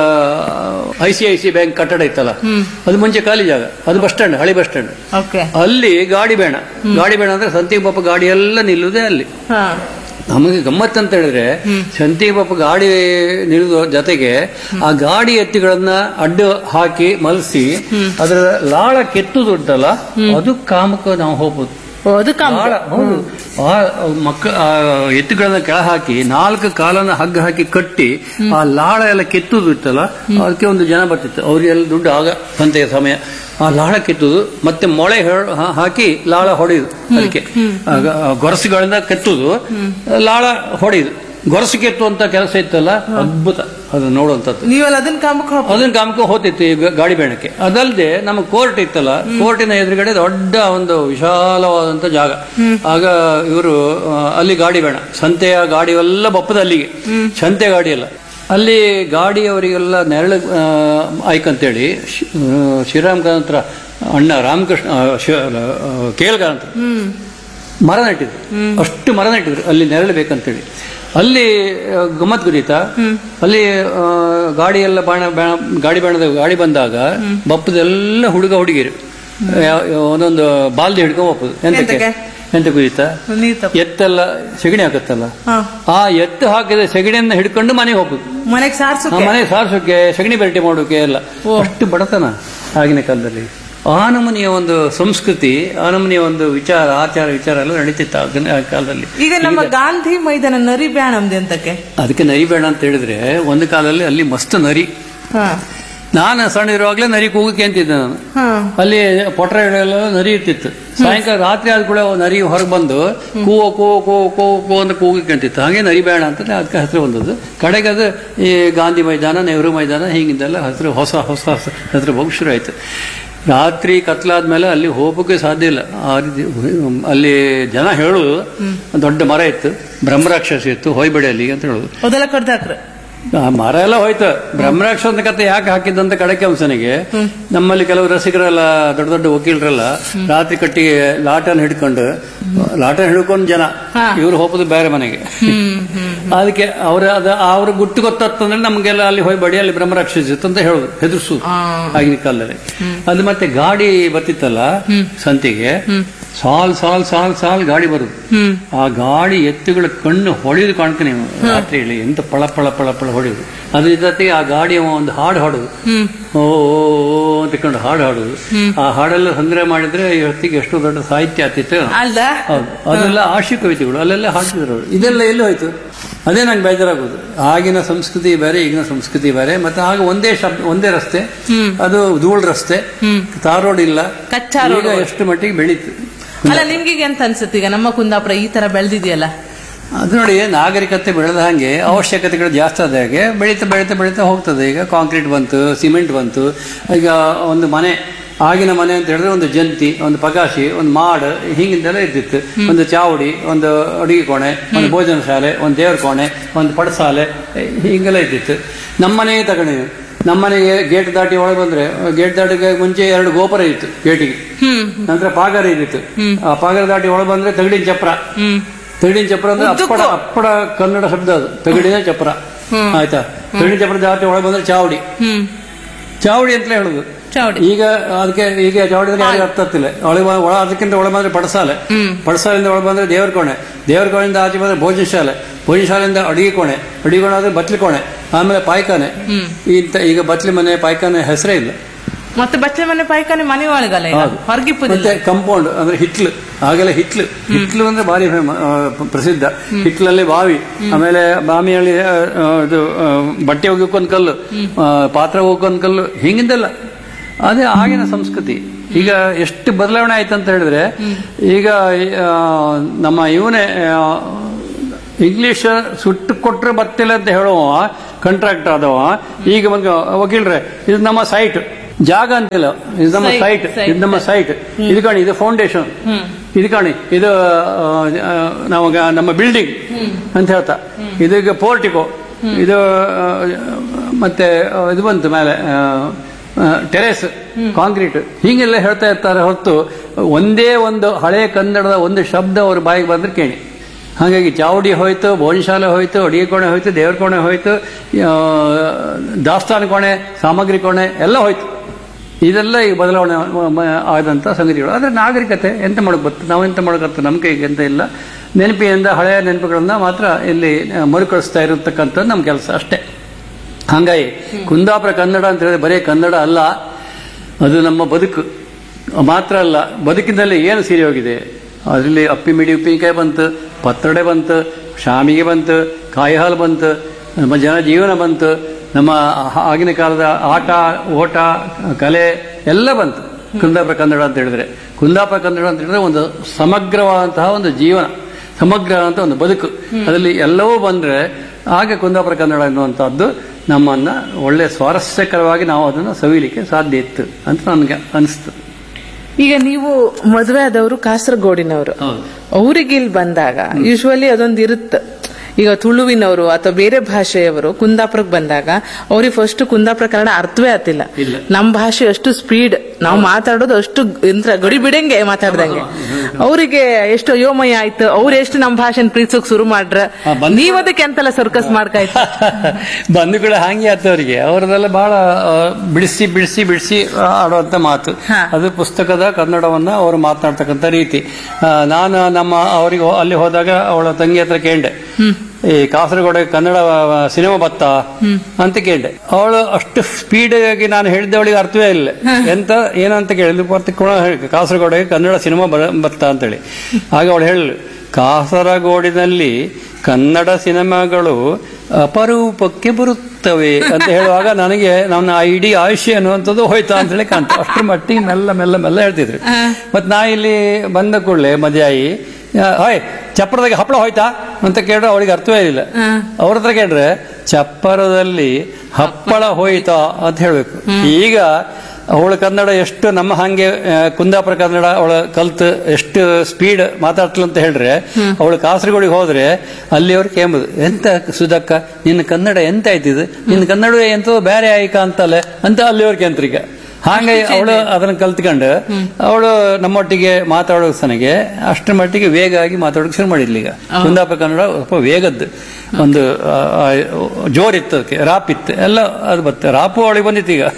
I C I C bank ಕಟ್ಟಡ ಇತ್ತಲ್ಲ, ಅದು ಮುಂಚೆ ಖಾಲಿ ಜಾಗ, ಅದು ಬಸ್ ಸ್ಟ್ಯಾಂಡ್, ಹಳಿ ಬಸ್ ಸ್ಟ್ಯಾಂಡ್. ಓಕೆ. ಅಲ್ಲಿ ಗಾಡಿ ಬೇಡ, ಗಾಡಿ ಬೇಡ ಅಂದ್ರೆ ಸಂತಿಗೆ ಪಾಪ ಗಾಡಿ ಎಲ್ಲ ನಿಲ್ಲುವುದೇ ಅಲ್ಲಿ. ಹಾ. ನಮಗೆ ಗಮ್ಮತ್ ಅಂತ ಹೇಳಿದ್ರೆ, ಸಂತಿಗೆ ಪಾಪ ಗಾಡಿ ನಿಲ್ಲುವ ಜೊತೆಗೆ ಆ ಗಾಡಿ ಎತ್ತಿಗಳನ್ನ ಅಡ್ಡ ಹಾಕಿ ಮಲಸಿ ಅದರ ಲಾಳ ಕೆತ್ತುದು ಉಂಟಲ್ಲ, ಅದು ಕಾಮಕ ನಾವು ಹೋಗ್ಬೋದು. ಓ, ಅದು ಕಾಮ. ಲಾಳ, ಹೌದು. ಆ ಮಕ್ಕ ಆ ಎತ್ತುಗಳನ್ನ ಕೆಳ ಹಾಕಿ ನಾಲ್ಕು ಕಾಲನ್ನ ಹಗ್ಗ ಹಾಕಿ ಕಟ್ಟಿ ಆ ಲಾಳ ಎಲ್ಲ ಕೆತ್ತುದು ಇತ್ತಲ್ಲ, ಅದಕ್ಕೆ ಒಂದು ಜನ ಬರ್ತಿತ್ತು. ಅವ್ರಿಗೆಲ್ಲ ದುಡ್ಡು ಆಗ ಸಂತೆಯ ಸಮಯ. ಆ ಲಾಳ ಕೆತ್ತುದು, ಮತ್ತೆ ಮೊಳೆ ಹೆ- ಹಾ- ಹಾಕಿ ಲಾಳ ಹೊಡೆಯುದು. ಅದಕ್ಕೆ ಆಗ ಗೊರಸುಗಳಿಂದ ಕೆತ್ತುದು, ಲಾಳ ಹೊಡೆಯುದು. ಗೊರಸು ಕೆತ್ತುವಂತ ಕೆಲಸ ಇತ್ತಲ್ಲ, ಅದ್ಭುತ ಅದು ನೋಡುವಂಥದ್ದು. ನೀವೆಲ್ಲ ಅದನ್ನ ಕಾಮಕ್ಕೆ ಹೋಗ್ಬೋದು. ಅದನ್ನ ಕಾಮಕ್ಕೆ ಹೋಗ್ತಿತ್ತು ಈ ಗ- ಗಾಡಿ ಬೇಣಕ್ಕೆ. ಅದಲ್ಲದೆ ನಮ್ಮ ಕೋರ್ಟ್ ಇತ್ತಲ್ಲ, ಕೋರ್ಟಿನ ಎದುರುಗಡೆ ದೊಡ್ಡ ಒಂದು ವಿಶಾಲವಾದಂತ ಜಾಗ. ಆಗ ಇವರು ಅಲ್ಲಿ ಗಾಡಿ ಬೇಣ, ಸಂತೆಯ ಗಾಡಿ ಎಲ್ಲ ಬಪ್ಪದ ಅಲ್ಲಿಗೆ, ಸಂತೆ ಗಾಡಿ ಎಲ್ಲ ಅಲ್ಲಿ. ಗಾಡಿಯವರಿಗೆಲ್ಲ ನೆರಳು ಆಯ್ಕಂತೇಳಿ ಶ್ರೀರಾಮ್ ಕಾಂತ್ರ ಅಣ್ಣ ರಾಮಕೃಷ್ಣ ಕೇಳ್ಗಾಂತ ಮರ ನೆಟ್ಟಿದ್ರು. ಅಷ್ಟು ಮರ ನೆಟ್ಟಿದ್ರು ಅಲ್ಲಿ ನೆರಳು ಬೇಕಂತೇಳಿ. ಅಲ್ಲಿ ಗಮ್ಮತ್ ಗುರಿತಾ, ಅಲ್ಲಿ ಆ, ಗಾಡಿ ಎಲ್ಲ ಬಾಣ ಬಾಣ- ಗಾಡಿ ಬಾಣದ ಗಾಡಿ ಬಂದಾಗ ಬಪ್ಪದೆಲ್ಲ ಹುಡುಗ ಹುಡುಗಿರು ಯಾವ- ಒಂದೊಂದು ಬಾಲ್ದಿ ಹಿಡ್ಕೊಂಡ್ ಬಪ್ಪದು. ಎಂತಕ್ಕೆ ಎಂತಕ್ಕೆ? ಎಂತ ಗುರಿತಾ, ನೀರ್ ತಪ್ಪ. ಎತ್ತೆಲ್ಲ ಸೆಗಣಿ ಹಾಕತ್ತಲ್ಲ, ಹಾ. ಆ ಎತ್ತು ಹಾಕಿದ ಸೆಗಣಿಯನ್ನ ಹಿಡ್ಕೊಂಡು ಮನೆಗೆ ಹೋಗುದು. ಮನೆಗೆ ಸಾರ್ಸು. ಆ ಮನೆ ಸಾರಿಸೋಕೆ, ಸಗಣಿ ಬೆರಟಿ ಮಾಡೋಕೆ ಎಲ್ಲ. ಅಷ್ಟು ಬಡತನ ಆಗಿನ ಕಾಲದಲ್ಲಿ. ಆ ನಮೂನಿಯ ಒಂದು ಸಂಸ್ಕೃತಿ, ಆ ನಮೂನಿಯ ಒಂದು ವಿಚಾರ, ಆಚಾರ ವಿಚಾರ ಎಲ್ಲ ನಡೀತಿತ್ತು ಆಗಿನ ಕಾಲದಲ್ಲಿ. ಈಗ ನಮ್ಮ ಗಾಂಧಿ ಮೈದಾನ ನರಿ ಬ್ಯಾಣ ನಮ್ದು ಎಂತಕ್ಕೆ? ಅದಕ್ಕೆ ನರಿ ಬೇಡ ಅಂತ ಹೇಳಿದ್ರೆ, ಒಂದು ಕಾಲದಲ್ಲಿ ಅಲ್ಲಿ ಮಸ್ತ್ ನರಿ. ಹಾ. ನಾನು ಸಣ್ಣ ಇರುವಾಗಲೇ ನರಿ ಕೂಗಕ್ಕೆ ಅಂತಿದ್ದೆ ನಾನು. ಹಾ. ಅಲ್ಲಿ ಪೊಟ್ರೆಗಳೆಲ್ಲ ನರಿ ಇರ್ತಿತ್ತು. ಸಾಯಂಕಾಲ ರಾತ್ರಿ ಆದ ಕೂಡ ನರಿ ಹೊರಗೆ ಬಂದು ಕೂವೋ ಕೋ ಕೋ ಕೋ ಕೋ ಅಂತ ಕೂಗಕ್ಕೆ ಅಂತಿತ್ತು. ಹಾಗೆ ನರಿ ಬೇಡ ಅಂತ ಅದಕ್ಕೆ ಹೆಸರು ಬಂದದ್ದು. ಕಡೆಗೆ ಅದು ಈ ಗಾಂಧಿ ಮೈದಾನ, ನೆಹರು ಮೈದಾನ, ಹೀಗಿಂದೆಲ್ಲ ಹೆಸರು ಹೊಸ ಹೊಸ ಹೆಸರು ಬಹು ಶುರು ಆಯ್ತು. ರಾತ್ರಿ ಕತ್ಲಾದ್ಮೇಲೆ ಅಲ್ಲಿ ಹೋಗೋಕೆ ಸಾಧ್ಯ ಇಲ್ಲ. ಆ ರೀತಿ ಅಲ್ಲಿ ಜನ ಹೇಳುದು, ದೊಡ್ಡ ಮರ ಇತ್ತು, ಬ್ರಹ್ಮರಾಕ್ಷಸಿ ಇತ್ತು, ಹೋಯ್ಬೇಡಿ ಅಲ್ಲಿಗೆ ಅಂತ ಹೇಳುದು. ಅದೆಲ್ಲ ಕಡ್ದಾಕ್ರ. ಆ ಮರ ಎಲ್ಲ ಹೋಯ್ತು. ಬ್ರಹ್ಮರಾಕ್ಷಸ ಕತೆ ಯಾಕೆ ಹಾಕಿದ್ದಂತ ಕಡಕೆ ಅಂಶನಿಗೆ, ನಮ್ಮಲ್ಲಿ ಕೆಲವು ರಸಿಕರೆಲ್ಲ ದೊಡ್ಡ ದೊಡ್ಡ ವಕೀಲರೆಲ್ಲ ರಾತ್ರಿ ಕಟ್ಟಿಗೆ ಲಾಟನ್ ಹಿಡ್ಕೊಂಡು, ಲಾಟನ್ ಹಿಡ್ಕೊಂಡು ಜನ ಇವ್ರು ಹೋಗೋದು ಬೇರೆ ಮನೆಗೆ. ಅದಕ್ಕೆ ಅವ್ರ ಅದ ಅವ್ರ ಗುಟ್ಟು ಗೊತ್ತಂದ್ರೆ ನಮ್ಗೆಲ್ಲ ಅಲ್ಲಿ ಹೋಯ್ಬೇಡಿ, ಅಲ್ಲಿ ಬ್ರಹ್ಮರಾಕ್ಷಸ ಇತ್ತು ಅಂತ ಹೇಳುದು, ಹೆದರ್ಸುದು ಆಗಿನ ಕಾಲದಲ್ಲಿ. ಅದು ಮತ್ತೆ ಗಾಡಿ ಬರ್ತಿತ್ತಲ್ಲ ಸಂತಿಗೆ, ಸಾಲ್ ಸಾಲ್ ಸಾಲ್ ಸಾಲ್ ಗಾಡಿ ಬರುದು. ಆ ಗಾಡಿ ಎತ್ತುಗಳ ಕಣ್ಣು ಹೊಳೆಯುದು ಕಾಣ್ಕ ನೀವು ರಾತ್ರಿ ಹೇಳಿ, ಎಂತ ಪಳ ಪಳ ಪಳ ಪಳ ಹೊಡೆಯುದು. ಅದ್ರ ಜೊತೆಗೆ ಆ ಗಾಡಿಯ ಒಂದು ಹಾಡು ಹಾಡುದು, ಓ ಅಂತ ಕೊಂಡು ಹಾಡು ಹಾಡುದು. ಆ ಹಾಡೆಲ್ಲ ಸಂಗ್ರಹ ಮಾಡಿದ್ರೆ ಹೊತ್ತಿಗೆ ಎಷ್ಟು ದೊಡ್ಡ ಸಾಹಿತ್ಯ ಆಗ್ತಿತ್ತು. ಅಲ್ದ? ಹೌದು, ಅದೆಲ್ಲ ಆಶಿ ಕವಿತೆಗಳು ಅಲ್ಲೆಲ್ಲ ಹಾಡ್ತಿದ್ರು ಅವರು. ಇದೆಲ್ಲ ಎಲ್ಲಿ ಹೋಯ್ತು? ಅದೇ ನಂಗೆ ಬೇಜಾರಾಗೋದು. ಆಗಿನ ಸಂಸ್ಕೃತಿ ಬೇರೆ, ಈಗಿನ ಸಂಸ್ಕೃತಿ ಬೇರೆ. ಮತ್ತೆ ಆಗ ಒಂದೇ ಶಬ್ದ, ಒಂದೇ ರಸ್ತೆ, ಅದು ಧೂಳ್ ರಸ್ತೆ, ತಾರ್ ರೋಡ್ ಇಲ್ಲ. ಕಚ್ಚಾ ರೋಡ್. ಈಗ ಎಷ್ಟು ಮಟ್ಟಿಗೆ ಬೆಳೀತು. ಅಲ್ಲ, ನಿಮ್ಗೀಗ ಎಂತ ಅನ್ಸುತ್ತೆ ಈಗ ನಮ್ಮ ಕುಂದಾಪುರ ಈ ತರ ಬೆಳೆದಿದೆಯಲ್ಲ? ಅದು ನೋಡಿ, ನಾಗರಿಕತೆ ಬೆಳೆದ ಹಾಗೆ ಅವಶ್ಯಕತೆಗಳು ಜಾಸ್ತಿ ಆದ ಹಾಗೆ ಬೆಳೀತಾ ಬೆಳೀತಾ ಬೆಳೀತಾ ಹೋಗ್ತದೆ. ಈಗ ಕಾಂಕ್ರೀಟ್ ಬಂತು, ಸಿಮೆಂಟ್ ಬಂತು. ಈಗ ಒಂದು ಮನೆ, ಆಗಿನ ಮನೆ ಅಂತ ಹೇಳಿದ್ರೆ ಒಂದು ಜಂತಿ, ಒಂದು ಪಗಾಶಿ, ಒಂದು ಮಾಡ್, ಹೀಗಿಂದೆಲ್ಲ ಇರ್ತಿತ್ತು. ಒಂದು ಚಾವಡಿ, ಒಂದು ಅಡುಗೆ ಕೋಣೆ, ಒಂದು ಭೋಜನ ಶಾಲೆ, ಒಂದು ದೇವರ ಕೋಣೆ, ಒಂದು ಪಡಸಾಲೆ, ಹೀಗೆಲ್ಲ ಇರ್ತಿತ್ತು. ನಮ್ಮನೆ ತಗೊಂಡು ನಮ್ಮನೆಗೆ ಗೇಟ್ ದಾಟಿ ಒಳಗೆ ಬಂದ್ರೆ, ಗೇಟ್ ದಾಟಿಗೆ ಮುಂಚೆ ಎರಡು ಗೋಪುರ ಇತ್ತು ಗೇಟಿಗೆ, ನಂತರ ಪಾಗಾರ ಇದ್ದಿತ್ತು. ಆ ಪಾಗಾರ ದಾಟಿ ಒಳಗೆ ಬಂದ್ರೆ ತಗಡಿನ ಚಪ್ರ. ತಗಡಿನ ಚಪ್ರ ಅಂದ್ರೆ ಅಪ್ಪಡ, ಅಪ್ಪಡ ಕನ್ನಡ ಶಬ್ದ ಅದು, ತಗಡಿನ ಚಪ್ರ. ಆಯ್ತಾ? ತಗಡಿನ ಚಪ್ರ ದಾಟಿ ಒಳಗೆ ಬಂದ್ರೆ ಚಾವಡಿ. ಚಾವಡಿ ಅಂತಲೇ ಹೇಳುದು. ಈಗ ಅದಕ್ಕೆ ಈಗ ಚಾವಡಿ ಅಂದ್ರೆ ಯಾರಿಗೆ ಅರ್ಥ ಆಗ್ತಿಲ್ಲ. ಒಳಗೆ ಒಳ ಅದಕ್ಕಿಂತ ಒಳಗೆ ಬಂದ್ರೆ ಪಡಸಾಲೆ, ಪಡಸಾಲೆಯಿಂದ ಒಳಗೆ ಬಂದ್ರೆ ದೇವರ ಕೋಣೆ, ದೇವರ ಕೋಣೆಯಿಂದ ಆಚೆ ಬಂದ್ರೆ ಭೋಜನ ಶಾಲೆ, ಭೋಜನ ಶಾಲೆಯಿಂದ ಅಡಿಗೆ ಕೋಣೆ, ಅಡಿಗೆ ಕೋಣೆ ಆದ್ರೆ ಬತ್ಲಿ ಕೋಣೆ, ಆಮೇಲೆ ಪಾಯ್ಖಾನೆ. ಇಂತ ಈಗ ಬತ್ಲಿ ಮನೆ, ಪಾಯ್ಖಾನೆ ಹೆಸರೇ ಇಲ್ಲ. ಮತ್ತೆ ಬಚ್ಚಲ ಮನೆ ಪಾಯ್ಕಾನೆ ಮನೆ ಒಳಗಲ್ಲ ಹೊರಗಿಪ್ಪದಿಲ್ಲ. ಮತ್ತೆ ಕಂಪೌಂಡ್ ಅಂದ್ರೆ ಹಿಟ್ಲು, ಆಗೆಲ್ಲ ಹಿಟ್ಲು ಹಿಟ್ಲು ಅಂದ್ರೆ ಭಾರಿ ಫೇಮ- ಆ, ಪ್ರಸಿದ್ಧ. ಹಿಟ್ಲಲ್ಲಿ ಬಾವಿ, ಆಮೇಲೆ ಬಾವಿಯಲ್ಲಿ ಆ, ಇದು ಆ, ಬಟ್ಟೆ ಹೋಗೋಕೊಂದ್ ಕಲ್ಲು, ಆ, ಪಾತ್ರ ಹೋಗೋಕೊಂದ್ ಕಲ್ಲು, ಹಿಂಗಿದ್ದಲ್ಲ. ಅದೇ ಆಗಿನ ಸಂಸ್ಕೃತಿ. ಈಗ ಎಷ್ಟು ಬದಲಾವಣೆ ಆಯ್ತು ಅಂತ ಹೇಳಿದ್ರೆ, ಈಗ ಆ, ನಮ್ಮ ಇವನೇ ಇಂಗ್ಲಿಷ್ ಸುಟ್ಟು ಕೊಟ್ರೆ ಬರ್ತಿಲ್ಲ ಅಂತ ಹೇಳುವ ಕಾಂಟ್ರಾಕ್ಟ್ ಆದವ ಈಗ ಬಂದು ವಕೀಲ್ರೆ ಇದು ನಮ್ಮ ಸೈಟ್, ಜಾಗ ಅಂತಿಲ್ಲ, ಇದು ನಮ್ಮ ಸೈಟ್, ಇದು ನಮ್ಮ ಸೈಟ್, ಇದು ಕಾಣಿ ಇದು ಫೌಂಡೇಶನ್, ಇದು ಕಾಣಿ ಇದು ಆ, ನಮಗ ನಮ್ಮ ಬಿಲ್ಡಿಂಗ್ ಅಂತ ಹೇಳ್ತಾ, ಇದೀಗ ಪೋರ್ಟಿಕೋ, ಇದು ಆ, ಮತ್ತೆ ಆ, ಇದು ಬಂತು ಮೇಲೆ ಟೆರೇಸ್, ಕಾಂಕ್ರೀಟ್, ಹೀಗೆಲ್ಲ ಹೇಳ್ತಾ ಇರ್ತಾರೆ ಹೊರತು ಒಂದೇ ಒಂದು ಹಳೆ ಕನ್ನಡದ ಒಂದು ಶಬ್ದ ಅವ್ರ ಬಾಯಿಗೆ ಬಂದ್ರೆ ಕೇಳಿ. ಹಾಗಾಗಿ ಚಾವಡಿ ಹೋಯ್ತು, ಭೋಜನಶಾಲೆ ಹೋಯ್ತು, ಅಡಿಗೆ ಕೋಣೆ ಹೋಯ್ತು, ದೇವ್ರ ಕೋಣೆ ಹೋಯ್ತು, ಆ, ದಾಸ್ತಾನು ಕೋಣೆ, ಸಾಮಗ್ರಿ ಕೋಣೆ ಎಲ್ಲ ಹೋಯ್ತು. ಇದೆಲ್ಲ ಈ ಬದಲಾವಣೆ ಆದಂತ ಸಂಗತಿಗಳು. ಆದ್ರೆ ನಾಗರಿಕತೆ ಎಂತ ಮಾಡಕ್ ಬರ್ತದೆ, ನಾವೆಂತ ಮಾಡಕತ್ತ, ನಮ್ಮ ಕೈಗೆ ಎಂತ ಇಲ್ಲ. ನೆನಪಿನಿಂದ ಹಳೆಯ ನೆನಪುಗಳನ್ನ ಮಾತ್ರ ಇಲ್ಲಿ ಮರುಕಳಿಸ್ತಾ ಇರತಕ್ಕಂಥದ್ದು ನಮ್ಮ ಕೆಲಸ ಅಷ್ಟೇ. ಹಾಗಾಗಿ ಕುಂದಾಪುರ ಕನ್ನಡ ಅಂತ ಹೇಳಿದ್ರೆ ಬರೀ ಕನ್ನಡ ಅಲ್ಲ, ಅದು ನಮ್ಮ ಬದುಕು ಮಾತ್ರ ಅಲ್ಲ. ಬದುಕಿನಲ್ಲಿ ಏನು ಸೀರೆ ಹೋಗಿದೆ, ಅದರಲ್ಲಿ ಅಪ್ಪಿ ಮಿಡಿ ಉಪ್ಪಿನಕಾಯಿ ಬಂತು, ಪತ್ರೊಡೆ ಬಂತು, ಶಾಮಿಗೆ ಬಂತು, ಕಾಯಿ ಹಾಲು ಬಂತು, ನಮ್ಮ ಜನ ಜೀವನ ಬಂತು, ನಮ್ಮ ಆಗಿನ ಕಾಲದ ಆಟ ಓಟ ಕಲೆ ಎಲ್ಲ ಬಂತು ಕುಂದಾಪುರ ಕನ್ನಡ ಅಂತ ಹೇಳಿದ್ರೆ. ಕುಂದಾಪುರ ಕನ್ನಡ ಅಂತ ಹೇಳಿದ್ರೆ ಒಂದು ಸಮಗ್ರವಾದಂತಹ ಒಂದು ಜೀವನ, ಸಮಗ್ರ ಅಂತ ಒಂದು ಬದುಕು, ಅದರಲ್ಲಿ ಎಲ್ಲವೂ ಬಂದ್ರೆ ಆಗ ಕುಂದಾಪುರ ಕನ್ನಡ ಎನ್ನುವಂತಹದ್ದು ನಮ್ಮನ್ನ ಒಳ್ಳೆ ಸ್ವಾರಸ್ಯಕರವಾಗಿ ನಾವು ಅದನ್ನು ಸವಿಲಿಕ್ಕೆ ಸಾಧ್ಯ ಇತ್ತು ಅಂತ ನನಗೆ ಅನಿಸ್ತು. ಈಗ ನೀವು ಮದುವೆ ಆದವರು ಕಾಸರಗೋಡಿನವರು, ಅವರಿಗೆ ಇಲ್ಲಿ ಬಂದಾಗ ಯೂಶುವಲಿ ಅದೊಂದು ಇರುತ್ತೆ. ಈಗ ತುಳುವಿನವರು ಅಥವಾ ಬೇರೆ ಭಾಷೆಯವರು ಕುಂದಾಪುರಕ್ಕೆ ಬಂದಾಗ ಅವ್ರಿಗೆ ಫಸ್ಟ್ ಕುಂದಾಪುರ ಕನ್ನಡ ಅರ್ಥವೇ ಆಗ್ತಿಲ್ಲ. ನಮ್ಮ ಭಾಷೆ ಅಷ್ಟು ಸ್ಪೀಡ್, ನಾವು ಮಾತಾಡೋದು ಅಷ್ಟು ಯಂತ್ರ ಗಡಿ ಬಿಡಂಗೆ ಮಾತಾಡ್ದಂಗೆ. ಅವರಿಗೆ ಎಷ್ಟು ಅಯೋಮಯ ಆಯ್ತು, ಅವ್ರು ಎಷ್ಟು ನಮ್ಮ ಭಾಷೆನ ಪ್ರೀತಿಸೋಕ್ ಶುರು ಮಾಡ್ರ, ನೀವದಕ್ಕೆ ಎಂತೆಲ್ಲ ಸರ್ಕಸ್ ಮಾಡ್ಕಾಯ್ತು ಬಂಧುಗಳು ಹಾಗೆ ಆಯ್ತು ಅವರಿಗೆ. ಅವರದೆಲ್ಲ ಬಹಳ ಬಿಡಿಸಿ ಬಿಡಿಸಿ ಬಿಡಿಸಿ ಆಡುವಂತ ಮಾತು, ಅದು ಪುಸ್ತಕದ ಕನ್ನಡವನ್ನ ಅವರು ಮಾತನಾಡ್ತಕ್ಕಂಥ ರೀತಿ. ನಾನು ನಮ್ಮ ಅವರಿಗೆ ಅಲ್ಲಿ ಹೋದಾಗ ಅವಳ ತಂಗಿ ಹತ್ರ ಕೇಂಡೆ, ಈ ಕಾಸರಗೋಡ ಕನ್ನಡ ಸಿನಿಮಾ ಬತ್ತ ಅಂತ ಕೇಳಿದೆ. ಅವಳು ಅಷ್ಟು ಸ್ಪೀಡ್ ಆಗಿ ನಾನು ಹೇಳಿದ್ದೆ, ಅವಳಿಗೆ ಅರ್ಥವೇ ಇಲ್ಲ. ಎಂತ ಏನಂತ ಕೇಳಿದ್ಲು, ಕಾಸರಗೋಡಿಗೆ ಕನ್ನಡ ಸಿನಿಮಾ ಬತ್ತ ಅಂತೇಳಿ. ಆಗ ಅವಳು ಹೇಳಲು, ಕಾಸರಗೋಡಿನಲ್ಲಿ ಕನ್ನಡ ಸಿನಿಮಾಗಳು ಅಪರೂಪಕ್ಕೆ ಬರುತ್ತವೆ ಅಂತ ಹೇಳುವಾಗ ನನಗೆ ನನ್ನ ಇಡೀ ಆಯುಷ್ಯ ಅನ್ನುವಂಥದ್ದು ಹೋಯ್ತಾ ಅಂತ ಹೇಳಿ ಕಾಣ್ತ. ಅಷ್ಟರ ಮಟ್ಟಿಗೆ ಮೆಲ್ಲ ಮೆಲ್ಲ ಮೆಲ್ಲ ಹೇಳ್ತಿದ್ರು. ಮತ್ ನಾ ಇಲ್ಲಿ ಬಂದ ಕೂಡಲೇ ಮದುವೆಯಾಗಿ, ಹಾಯ್ ಚಪ್ಪರದಾಗ ಹಪ್ಪಳ ಹೋಯ್ತಾ ಅಂತ ಕೇಳಿದ್ರೆ ಅವಳಿಗೆ ಅರ್ಥವೇ ಇಲ್ಲ. ಅವ್ರ ಹತ್ರ ಕೇಳಿದ್ರೆ ಚಪ್ಪರದಲ್ಲಿ ಹಪ್ಪಳ ಹೋಯ್ತಾ ಅಂತ ಹೇಳ್ಬೇಕು. ಈಗ ಅವಳ ಕನ್ನಡ ಎಷ್ಟು ನಮ್ಮ ಹಂಗೆ ಕುಂದಾಪುರ ಕನ್ನಡ ಅವಳ ಕಲ್ತು ಎಷ್ಟು ಸ್ಪೀಡ್ ಮಾತಾಡ್ತಲ್ಲ ಅಂತ ಹೇಳ್ರೆ, ಅವಳು ಕಾಸರಗೋಡಿಗೆ ಹೋದ್ರೆ ಅಲ್ಲಿ ಅವ್ರು ಕೇಂಬುದು, ಎಂತ ಸುಧಕ್ಕ ನಿನ್ನ ಕನ್ನಡ ಎಂತ ಆಯ್ತಿದ್, ನಿನ್ನ ಕನ್ನಡ ಎಂತೋ ಬೇರೆ ಆಯ್ಕ ಅಂತಲ್ಲ ಅಂತ ಅಲ್ಲಿ ಅವ್ರ ಕೇಂದ್ರೀಗ. ಹಾಗೆ ಅವಳು ಅದನ್ನ ಕಲ್ತ್ಕೊಂಡು ಅವಳು ನಮ್ಮೊಟ್ಟಿಗೆ ಮಾತಾಡೋ ಸನಿಗೆ ಅಷ್ಟರ ಮಟ್ಟಿಗೆ ವೇಗ ಆಗಿ ಮಾತಾಡೋಕೆ ಶುರು ಮಾಡಿದ್ಲು. ಈಗ ಕುಂದಾಪುರ ಕನ್ನಡ ಸ್ವಲ್ಪ ವೇಗದ್ದು ಒಂದು ಜೋರಿತ್ತು, ಅದಕ್ಕೆ ರಾಪ್ ಇತ್ತು ಎಲ್ಲ, ಅದು ಬತ್ತೆ ರಾಪು ಅವಳಿಗೆ ಬಂದಿತ್ತು ಈಗ.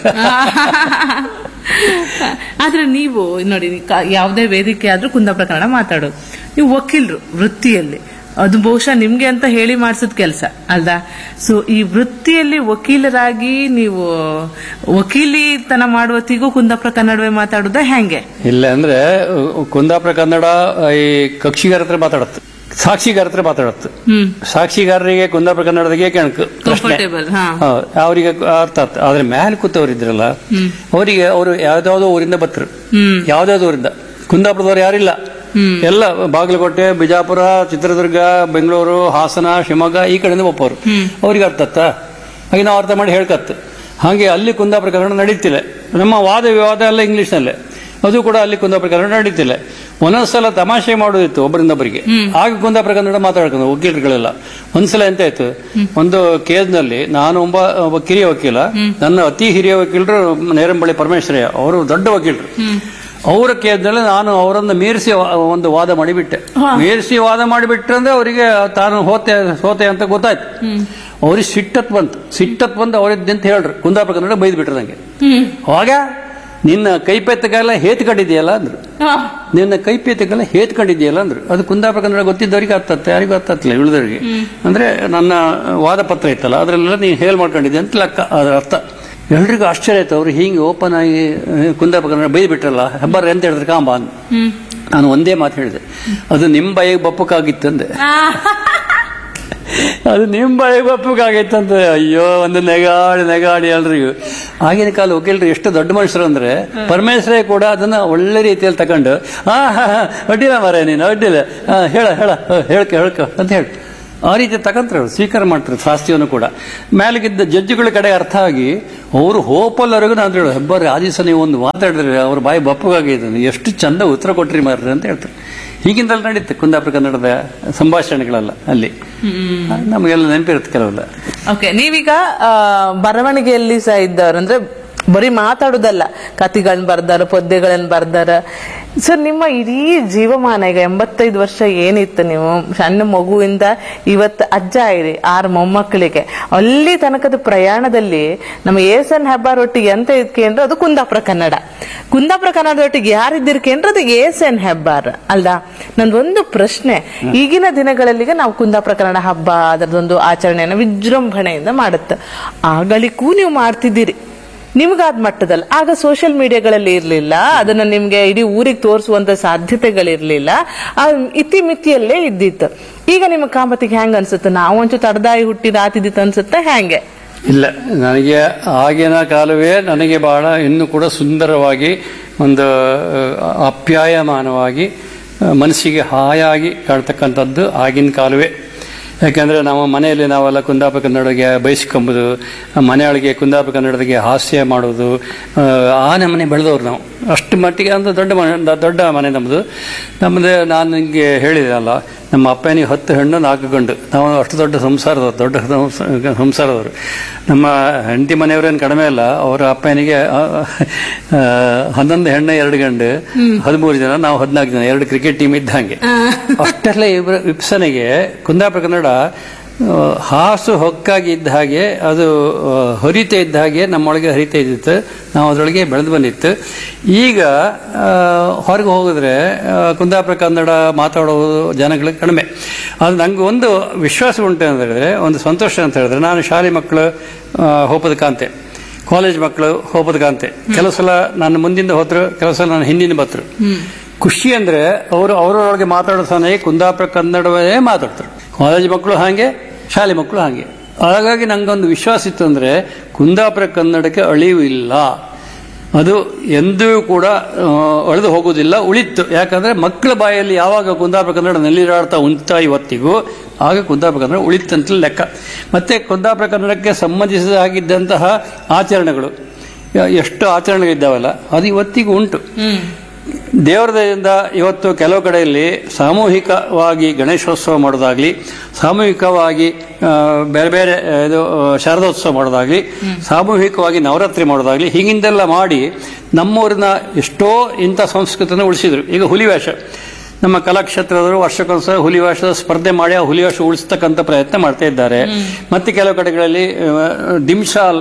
ಆದ್ರೆ ನೀವು ನೋಡಿ, ಯಾವುದೇ ವೇದಿಕೆ ಆದ್ರೂ ಕುಂದಾಪುರ ಕನ್ನಡ ಮಾತಾಡೋದು. ನೀವು ವಕೀಲರು ವೃತ್ತಿಯಲ್ಲಿ, ಅದು ಬಹುಶಃ ನಿಮ್ಗೆ ಅಂತ ಹೇಳಿ ಮಾಡಿಸಿದ ಕೆಲಸ ಅಲ್ದಾ? ಸೊ ಈ ವೃತ್ತಿಯಲ್ಲಿ ವಕೀಲರಾಗಿ ನೀವು ವಕೀಲಿತನ ಮಾಡುವತ್ತಿಗೂ ಕುಂದಾಪುರ ಕನ್ನಡವೇ ಮಾತಾಡುದ ಹೆಂಗೆ? ಇಲ್ಲ ಅಂದ್ರೆ ಕುಂದಾಪುರ ಕನ್ನಡ ಈ ಕಕ್ಷಿಗಾರ ಹತ್ರ ಮಾತಾಡುತ್ತೆ, ಸಾಕ್ಷಿಗಾರ ಹತ್ರ ಮಾತಾಡುತ್ತೆ. ಸಾಕ್ಷಿಗಾರರಿಗೆ ಕುಂದಾಪುರ ಕನ್ನಡದಾಗೆ ಕೆಣಕು ಪ್ರಶ್ನೆ, ಅವರಿಗೆ ಅರ್ಥ ಆತ. ಆದ್ರೆ ಮ್ಯಾಲ ಕೂತವ್ರಿದ್ರಲ್ಲ ಅವರಿಗೆ, ಅವರು ಯಾವ್ದಾವ್ದೋ ಊರಿಂದ ಬತ್ತರು, ಯಾವ್ದಾವ್ದೋ ಊರಿಂದ, ಕುಂದಾಪುರದವ್ರು ಯಾರಿಲ್ಲ, ಎಲ್ಲ ಬಾಗಲಕೋಟೆ, ಬಿಜಾಪುರ, ಚಿತ್ರದುರ್ಗ, ಬೆಂಗಳೂರು, ಹಾಸನ, ಶಿವಮೊಗ್ಗ ಈ ಕಡೆಯಿಂದ ಒಪ್ಪವರು. ಅವ್ರಿಗೆ ಅರ್ಥ ಆತ, ಹಾಗೆ ನಾವು ಅರ್ಥ ಮಾಡಿ ಹೇಳ್ಕತ್ತು. ಹಾಗೆ ಅಲ್ಲಿ ಕುಂದಾಪುರ ಕನ್ನಡ ನಡೀತಿಲ್ಲ. ನಮ್ಮ ವಾದ ವಿವಾದ ಎಲ್ಲ ಇಂಗ್ಲಿಷ್ನಲ್ಲೇ, ಅದು ಕೂಡ ಅಲ್ಲಿ ಕುಂದಾಪುರ ಕನ್ನಡ ನಡೀತಿಲ್ಲ. ಒಂದೊಂದ್ಸಲ ತಮಾಷೆ ಮಾಡೋದಿತ್ತು ಒಬ್ಬರಿಂದೊಬ್ಬರಿಗೆ, ಆಗ ಕುಂದಾಪುರ ಕನ್ನಡ ಮಾತಾಡ್ಕೊಂಡು ವಕೀಲರುಗಳೆಲ್ಲ. ಒಂದ್ಸಲ ಎಂತ ಆಯ್ತು, ಒಂದು ಕೇಸ್ನಲ್ಲಿ ನಾನು ಒಬ್ಬ ಒಬ್ಬ ಕಿರಿಯ ವಕೀಲ, ನನ್ನ ಅತಿ ಹಿರಿಯ ವಕೀಲರು ನೇರಂಬಳ್ಳಿ ಪರಮೇಶ್ವರಯ್ಯ, ಅವರು ದೊಡ್ಡ ವಕೀಲರು. ಅವರ ಕೇಸ್ನಲ್ಲಿ ನಾನು ಅವರನ್ನು ಮೀರಿಸಿ ಒಂದು ವಾದ ಮಾಡಿಬಿಟ್ಟೆ. ಮೀರಿಸಿ ವಾದ ಮಾಡಿಬಿಟ್ರೆ ಅಂದ್ರೆ ಅವರಿಗೆ ತಾನು ಹೋತೆ ಸೋತೆ ಅಂತ ಗೊತ್ತಾಯ್ತು. ಅವ್ರಿಗೆ ಸಿಟ್ಟತ್ ಬಂತು. ಸಿಟ್ಟತ್ ಬಂದು ಅವರಿದ್ದಂತ ಹೇಳ್ರು, ಕುಂದಾಪುರ ಕನ್ನಡ ಬೈದ್ ಬಿಟ್ರು ನಂಗೆ. ಅವಾಗ ನಿನ್ನ ಕೈಪೆತ್ತಗೆಲ್ಲ ಹೇತ್ಕೊಂಡಿದೆಯಲ್ಲ ಅಂದ್ರು, ನಿನ್ನ ಕೈಪೆತ್ತಗೆಲ್ಲ ಹೇತ್ಕೊಂಡಿದೆಯಲ್ಲ ಅಂದ್ರು. ಅದು ಕುಂದಾಪುರ ಕನ್ನಡ ಗೊತ್ತಿದ್ದವರಿಗೆ ಅರ್ಥತ್ತೆ, ಯಾರಿಗೂ ಅರ್ಥತ್ತಿಲ್ಲ ಉಳಿದವರಿಗೆ. ಅಂದ್ರೆ ನನ್ನ ವಾದ ಪತ್ರ ಇತ್ತಲ್ಲ ಅದ್ರಲ್ಲೆಲ್ಲ ನೀನು ಹೇಲ್ ಮಾಡ್ಕೊಂಡಿದ್ದೆ ಅಂತ ಲೆಕ್ಕ, ಅದರ ಅರ್ಥ. ಎಲ್ರಿಗೂ ಆಶ್ಚರ್ಯ ಆಯ್ತು. ಅವ್ರು ಹಿಂಗೆ ಓಪನ್ ಆಗಿ ಕುಂದಾಪುರ ಕನ್ನಡ ಬೈದು ಬಿಟ್ರಲ್ಲ, ಹೆಬ್ಬಾರ ಎಂತ ಹೇಳಿದ್ರೆ ಕಾಂಬ ಅಂತ. ನಾನು ಒಂದೇ ಮಾತು ಹೇಳಿದೆ, ಅದು ನಿಮ್ಮ ಬಾಯಿಗೆ ಬಪ್ಪಕ್ಕಾಗಿತ್ತಂದೆ. ಅದು ನಿಮ್ಮ ಬಾಯಿಗೆ ಬಪ್ಪಕ್ಕಾಗಿತ್ತಂತೆ. ಅಯ್ಯೋ, ಒಂದು ನೆಗಾಡಿ ನೆಗಾಡಿ ಎಲ್ರಿಗೂ. ಆಗಿನ ಕಾಲ ವಕೀಲರು ಎಷ್ಟು ದೊಡ್ಡ ಮನುಷ್ಯರು ಅಂದ್ರೆ ಪರಮೇಶ್ವರೇ ಕೂಡ ಅದನ್ನ ಒಳ್ಳೆ ರೀತಿಯಲ್ಲಿ ತಗೊಂಡು ಹಾ ಹಾ ಹಾ ಅಡ್ಡಿಲ್ಲ ಮಾರೇ ನೀನು ಅಡ್ಡಿಲ್ಲ, ಹೇಳ ಹೇಳ ಹೇಳ್ಕ ಹೇಳ್ಕ ಅಂತ ಹೇಳಿ ಆ ರೀತಿ ತಗೊಂತಾರೆ, ಸ್ವೀಕಾರ ಮಾಡ್ತಾರೆ ಶಾಸ್ತಿಯನ್ನು ಕೂಡ. ಮೇಲಗಿದ್ದ ಜಡ್ಜಿಗಳ ಕಡೆ ಅರ್ಥ ಆಗಿ ಅವರು ಹೋಪಲ್ಲವರೆಗೂ ನಾನು ಹೇಳೋದು, ಹೆಬ್ಬಾರಿ ಆ ದಿವಸ ನೀವು ಒಂದು ಮಾತಾಡಿದ್ರೆ ಅವ್ರ ಬಾಯಿ ಬಪ್ಪಗಾಗಿದ್ದಾನೆ, ಎಷ್ಟು ಚಂದ ಉತ್ತರ ಕೊಟ್ರಿ ಮಾರ್ರಿ ಅಂತ ಹೇಳ್ತಾರೆ. ಹೀಗಿಂದಲ್ಲ ನಡೀತೆ ಕುಂದಾಪುರ ಕನ್ನಡದ ಸಂಭಾಷಣೆಗಳೆಲ್ಲ ಅಲ್ಲಿ, ನಮಗೆಲ್ಲ ನೆನಪಿರುತ್ತೆ ಕೆಲವೆಲ್ಲ. ಓಕೆ, ನೀವೀಗ ಬರವಣಿಗೆಯಲ್ಲಿ ಸಹ ಇದ್ದವ್ರು ಅಂದ್ರೆ ಬರೀ ಮಾತಾಡುದಲ್ಲ, ಕಥೆಗಳನ್ನ ಬರ್ದಾರ, ಪದ್ಯಗಳನ್ನ ಬರ್ದಾರ. ಸರ್, ನಿಮ್ಮ ಇಡೀ ಜೀವಮಾನ ಈಗ ಎಂಬತ್ತೈದು ವರ್ಷ ಏನಿತ್ತು, ನೀವು ಸಣ್ಣ ಮಗುವಿಂದ ಇವತ್ತು ಅಜ್ಜ ಇರಿ ಆರು ಮೊಮ್ಮಕ್ಕಳಿಗೆ, ಅಲ್ಲಿ ತನಕದ ಪ್ರಯಾಣದಲ್ಲಿ ನಮ್ಮ ಎಸ್ ಎನ್ ಹೆಬ್ಬಾರ್ ಒಟ್ಟಿಗೆ ಎಂತ ಇದ್ಕೇಂದ್ರೆ ಅದು ಕುಂದಾಪುರ ಕನ್ನಡ. ಕುಂದಾಪುರ ಕನ್ನಡದೊಟ್ಟಿಗೆ ಯಾರಿದ್ದಿರ್ಕೇಂದ್ರೆ ಅದು ಎಸ್ ಎನ್ ಹೆಬ್ಬಾರ್ ಅಲ್ದಾ? ನಂದೊಂದು ಪ್ರಶ್ನೆ, ಈಗಿನ ದಿನಗಳಲ್ಲಿಗ ನಾವು ಕುಂದಾಪುರ ಕನ್ನಡ ಹಬ್ಬ ಅದರದೊಂದು ಆಚರಣೆಯನ್ನು ವಿಜೃಂಭಣೆಯಿಂದ ಮಾಡುತ್ತೆ, ಆಗಳಿಗೂ ನೀವು ಮಾಡ್ತಿದ್ದೀರಿ ನಿಮ್ಗಾದ ಮಟ್ಟದಲ್ಲಿ. ಆಗ ಸೋಷಿಯಲ್ ಮೀಡಿಯಾಗಳಲ್ಲಿ ಇರ್ಲಿಲ್ಲ, ಅದನ್ನ ನಿಮ್ಗೆ ಇಡೀ ಊರಿಗೆ ತೋರಿಸುವಂತ ಸಾಧ್ಯತೆಗಳಿರ್ಲಿಲ್ಲ, ಆ ಇತಿಮಿತಿಯಲ್ಲೇ ಇದ್ದಿತ್ತು. ಈಗ ನಿಮ್ಮ ಕಾಮತಿಗೆ ಹೆಂಗ ಅನ್ಸುತ್ತೆ? ನಾವಂಚೂ ತಡದಾಯಿ ಹುಟ್ಟಿದ ಆತಿದ್ದಿತ್ತು ಅನ್ಸುತ್ತೆ ಹೆಂಗೆ? ಇಲ್ಲ, ನನಗೆ ಆಗಿನ ಕಾಲವೇ ನನಗೆ ಬಹಳ ಇನ್ನೂ ಕೂಡ ಸುಂದರವಾಗಿ ಒಂದು ಆಪ್ಯಾಯಮಾನವಾಗಿ ಮನಸ್ಸಿಗೆ ಹಾಯಾಗಿ ಕಾಡ್ತಕ್ಕಂಥದ್ದು ಆಗಿನ ಕಾಲವೇ. ಯಾಕೆಂದರೆ ನಾವು ಮನೆಯಲ್ಲಿ ನಾವೆಲ್ಲ ಕುಂದಾಪುರ ಕನ್ನಡಗೆ ಬಯಸ್ಕೊಂಬುದು, ಮನೆಯೊಳಗೆ ಕುಂದಾಪುರ ಕನ್ನಡದಿಗೆ ಹಾಸ್ಯ ಮಾಡೋದು, ಆ ನಮ್ಮನೆ ಬೆಳೆದವ್ರು ನಾವು. ಅಷ್ಟು ಮಟ್ಟಿಗೆ ಅಂದ್ರೆ ದೊಡ್ಡ ಮನೆ, ದೊಡ್ಡ ಮನೆ ನಮ್ಮದು. ನಮ್ಮದು ನಾನು ನಿಮಗೆ ಹೇಳಿದೆ ಅಲ್ಲ, ನಮ್ಮ ಅಪ್ಪನಿಗೆ ಹತ್ತು ಹೆಣ್ಣು ನಾಲ್ಕು ಗಂಡು, ನಾವು ಅಷ್ಟು ದೊಡ್ಡ ಸಂಸಾರದವ್ರು, ದೊಡ್ಡ ಸಂಸಾರದವರು. ನಮ್ಮ ಹೆಂಡತಿ ಮನೆಯವರೇನು ಕಡಿಮೆ ಅಲ್ಲ, ಅವರ ಅಪ್ಪನಿಗೆ ಹನ್ನೊಂದು ಹೆಣ್ಣು ಎರಡು ಗಂಡು, ಹದಿಮೂರು ಜನ, ನಾವು ಹದಿನಾಲ್ಕು ಜನ, ಎರಡು ಕ್ರಿಕೆಟ್ ಟೀಮ್ ಇದ್ದಂಗೆ. ಅಷ್ಟೆಲ್ಲ ಇಬ್ಬರ ವಿಪ್ಸನೆಗೆ ಕುಂದಾಪುರ ಕನ್ನಡ ಹಾಸು ಹೊಕ್ಕಾಗಿ ಇದ್ದ ಹಾಗೆ, ಅದು ಹರಿತೆ ಇದ್ದ ಹಾಗೆ ನಮ್ಮೊಳಗೆ ಹರಿತೆ ಇದ್ದಿತ್ತು, ನಾವು ಅದರೊಳಗೆ ಬೆಳೆದು ಬಂದಿತ್ತು. ಈಗ ಹೊರಗೆ ಹೋಗಿದ್ರೆ ಕುಂದಾಪುರ ಕನ್ನಡ ಮಾತಾಡೋದು ಜನಗಳಿಗೆ ಕಡಿಮೆ. ಅದು ನಂಗೆ ಒಂದು ವಿಶ್ವಾಸ ಉಂಟು ಅಂತ ಹೇಳಿದ್ರೆ, ಒಂದು ಸಂತೋಷ ಅಂತ ಹೇಳಿದ್ರೆ, ನಾನು ಶಾಲೆ ಮಕ್ಕಳು ಹೋಪದ ಕಾಂತೆ, ಕಾಲೇಜ್ ಮಕ್ಕಳು ಹೋಪದ ಕಾಂತೆ, ಕೆಲವು ಸಲ ನನ್ನ ಮುಂದಿಂದ ಹೋದ್ರು, ಕೆಲವು ಸಲ ನನ್ನ ಹಿಂದಿನ ಬತ್ರು. ಖುಷಿ ಅಂದ್ರೆ ಅವರು ಅವರೊಳಗೆ ಮಾತಾಡೋ ಸಮಯ ಕುಂದಾಪುರ ಕನ್ನಡವೇ ಮಾತಾಡ್ತಾರೆ. ಕಾಲೇಜ್ ಮಕ್ಕಳು ಹಾಗೆ, ಶಾಲೆ ಮಕ್ಕಳು ಹಾಗೆ. ಹಾಗಾಗಿ ನಂಗೊಂದು ವಿಶ್ವಾಸ ಇತ್ತು ಅಂದ್ರೆ ಕುಂದಾಪುರ ಕನ್ನಡಕ್ಕೆ ಅಳಿವು ಇಲ್ಲ, ಅದು ಎಂದೂ ಕೂಡ ಅಳೆದು ಹೋಗುವುದಿಲ್ಲ, ಉಳಿತು. ಯಾಕಂದ್ರೆ ಮಕ್ಕಳ ಬಾಯಲ್ಲಿ ಯಾವಾಗ ಕುಂದಾಪುರ ಕನ್ನಡ ನೆಲ್ಲಿರಾಡ್ತಾ ಉಂಟ ಇವತ್ತಿಗೂ, ಆಗ ಕುಂದಾಪುರ ಕನ್ನಡ ಉಳಿತಂತ ಲೆಕ್ಕ. ಮತ್ತೆ ಕುಂದಾಪುರ ಕನ್ನಡಕ್ಕೆ ಸಂಬಂಧಿಸಿದ ಹಾಗಿದ್ದಂತಹ ಆಚರಣೆಗಳು, ಎಷ್ಟು ಆಚರಣೆಗಳಿದ್ದಾವಲ್ಲ, ಅದು ಇವತ್ತಿಗೂ ಉಂಟು. ದೇವರ ದಯೆಯಿಂದ ಇವತ್ತು ಕೆಲವು ಕಡೆಯಲ್ಲಿ ಸಾಮೂಹಿಕವಾಗಿ ಗಣೇಶೋತ್ಸವ ಮಾಡೋದಾಗ್ಲಿ, ಸಾಮೂಹಿಕವಾಗಿ ಬೇರೆ ಬೇರೆ ಇದು ಶಾರದೋತ್ಸವ ಮಾಡೋದಾಗ್ಲಿ, ಸಾಮೂಹಿಕವಾಗಿ ನವರಾತ್ರಿ ಮಾಡೋದಾಗ್ಲಿ, ಹೀಗಿಂದೆಲ್ಲ ಮಾಡಿ ನಮ್ಮೂರಿನ ಎಷ್ಟೋ ಇಂಥ ಸಂಸ್ಕೃತಿಯನ್ನು ಉಳಿಸಿದ್ರು. ಈಗ ಹುಲಿವೇಷ, ನಮ್ಮ ಕಲಾಕ್ಷೇತ್ರದವರು ವರ್ಷಕ್ಕೊಂದ್ಸಲ ಹುಲಿವೇಷದ ಸ್ಪರ್ಧೆ ಮಾಡಿ ಆ ಹುಲಿವೇಷ ಉಳಿಸ್ತಕ್ಕಂಥ ಪ್ರಯತ್ನ ಮಾಡ್ತಾ ಇದ್ದಾರೆ. ಮತ್ತೆ ಕೆಲವು ಕಡೆಗಳಲ್ಲಿ ಡಿಮ್ಶಾಲ್,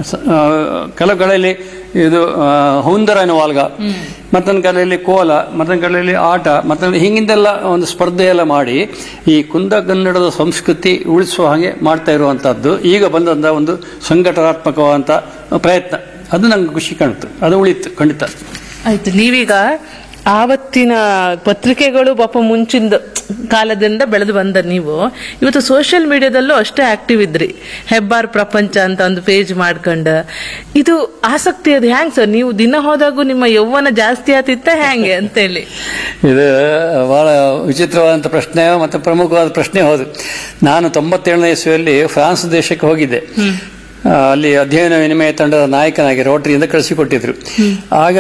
ಕೆಲವು ಕಡೆಯಲ್ಲಿ ಇದು ಹೌಂದರಾಯನ ವಾಲ್ಗ, ಮತ್ತೊಂದು ಕಡೆಯಲ್ಲಿ ಕೋಲ, ಮತ್ತೊಂದು ಕಡೆಯಲ್ಲಿ ಆಟ, ಮತ್ತೊಂದು ಹಿಂಗಿಂದೆಲ್ಲ ಒಂದು ಸ್ಪರ್ಧೆ ಎಲ್ಲ ಮಾಡಿ ಈ ಕುಂದ ಕನ್ನಡದ ಸಂಸ್ಕೃತಿ ಉಳಿಸುವ ಹಾಗೆ ಮಾಡ್ತಾ ಇರುವಂತಹದ್ದು ಈಗ ಬಂದಂತ ಒಂದು ಸಂಘಟನಾತ್ಮಕವಾದಂತ ಪ್ರಯತ್ನ. ಅದು ನಂಗೆ ಖುಷಿ ಕಾಣುತ್ತೆ, ಅದು ಉಳಿತು ಖಂಡಿತ. ಆಯ್ತು, ನೀವೀಗ ಆವತ್ತಿನ ಪತ್ರಿಕೆಗಳು ಪಾಪ ಮುಂಚಿನ ಕಾಲದಿಂದ ಬೆಳೆದು ಬಂದ ನೀವು ಇವತ್ತು ಸೋಷಿಯಲ್ ಮೀಡಿಯಾದಲ್ಲೂ ಅಷ್ಟೇ ಆಕ್ಟಿವ್ ಇದ್ರಿ. ಹೆಬ್ಬಾರ್ ಪ್ರಪಂಚ ಅಂತ ಒಂದು ಪೇಜ್ ಮಾಡ್ಕೊಂಡ, ಇದು ಆಸಕ್ತಿ ಅದು ಹ್ಯಾಂಗ್ ಸರ್? ನೀವು ದಿನ ಹೋದಾಗೂ ನಿಮ್ಮ ಯೌವನ ಜಾಸ್ತಿ ಆತಿತ್ತ ಹ್ಯಾಂಗೆ ಅಂತೇಳಿ? ಇದು ಬಹಳ ವಿಚಿತ್ರವಾದಂಥ ಪ್ರಶ್ನೆ ಮತ್ತೆ ಪ್ರಮುಖವಾದ ಪ್ರಶ್ನೆ. ಹೌದು, ನಾನು ತೊಂಬತ್ತೇಳನೇ ಇಸ್ವಿಯಲ್ಲಿ ಫ್ರಾನ್ಸ್ ದೇಶಕ್ಕೆ ಹೋಗಿದ್ದೆ. ಅಲ್ಲಿ ಅಧ್ಯಯನ ವಿನಿಮಯ ತಂಡದ ನಾಯಕನಾಗಿ ರೋಟರಿಯಿಂದ ಕಳಿಸಿಕೊಟ್ಟಿದ್ರು. ಆಗ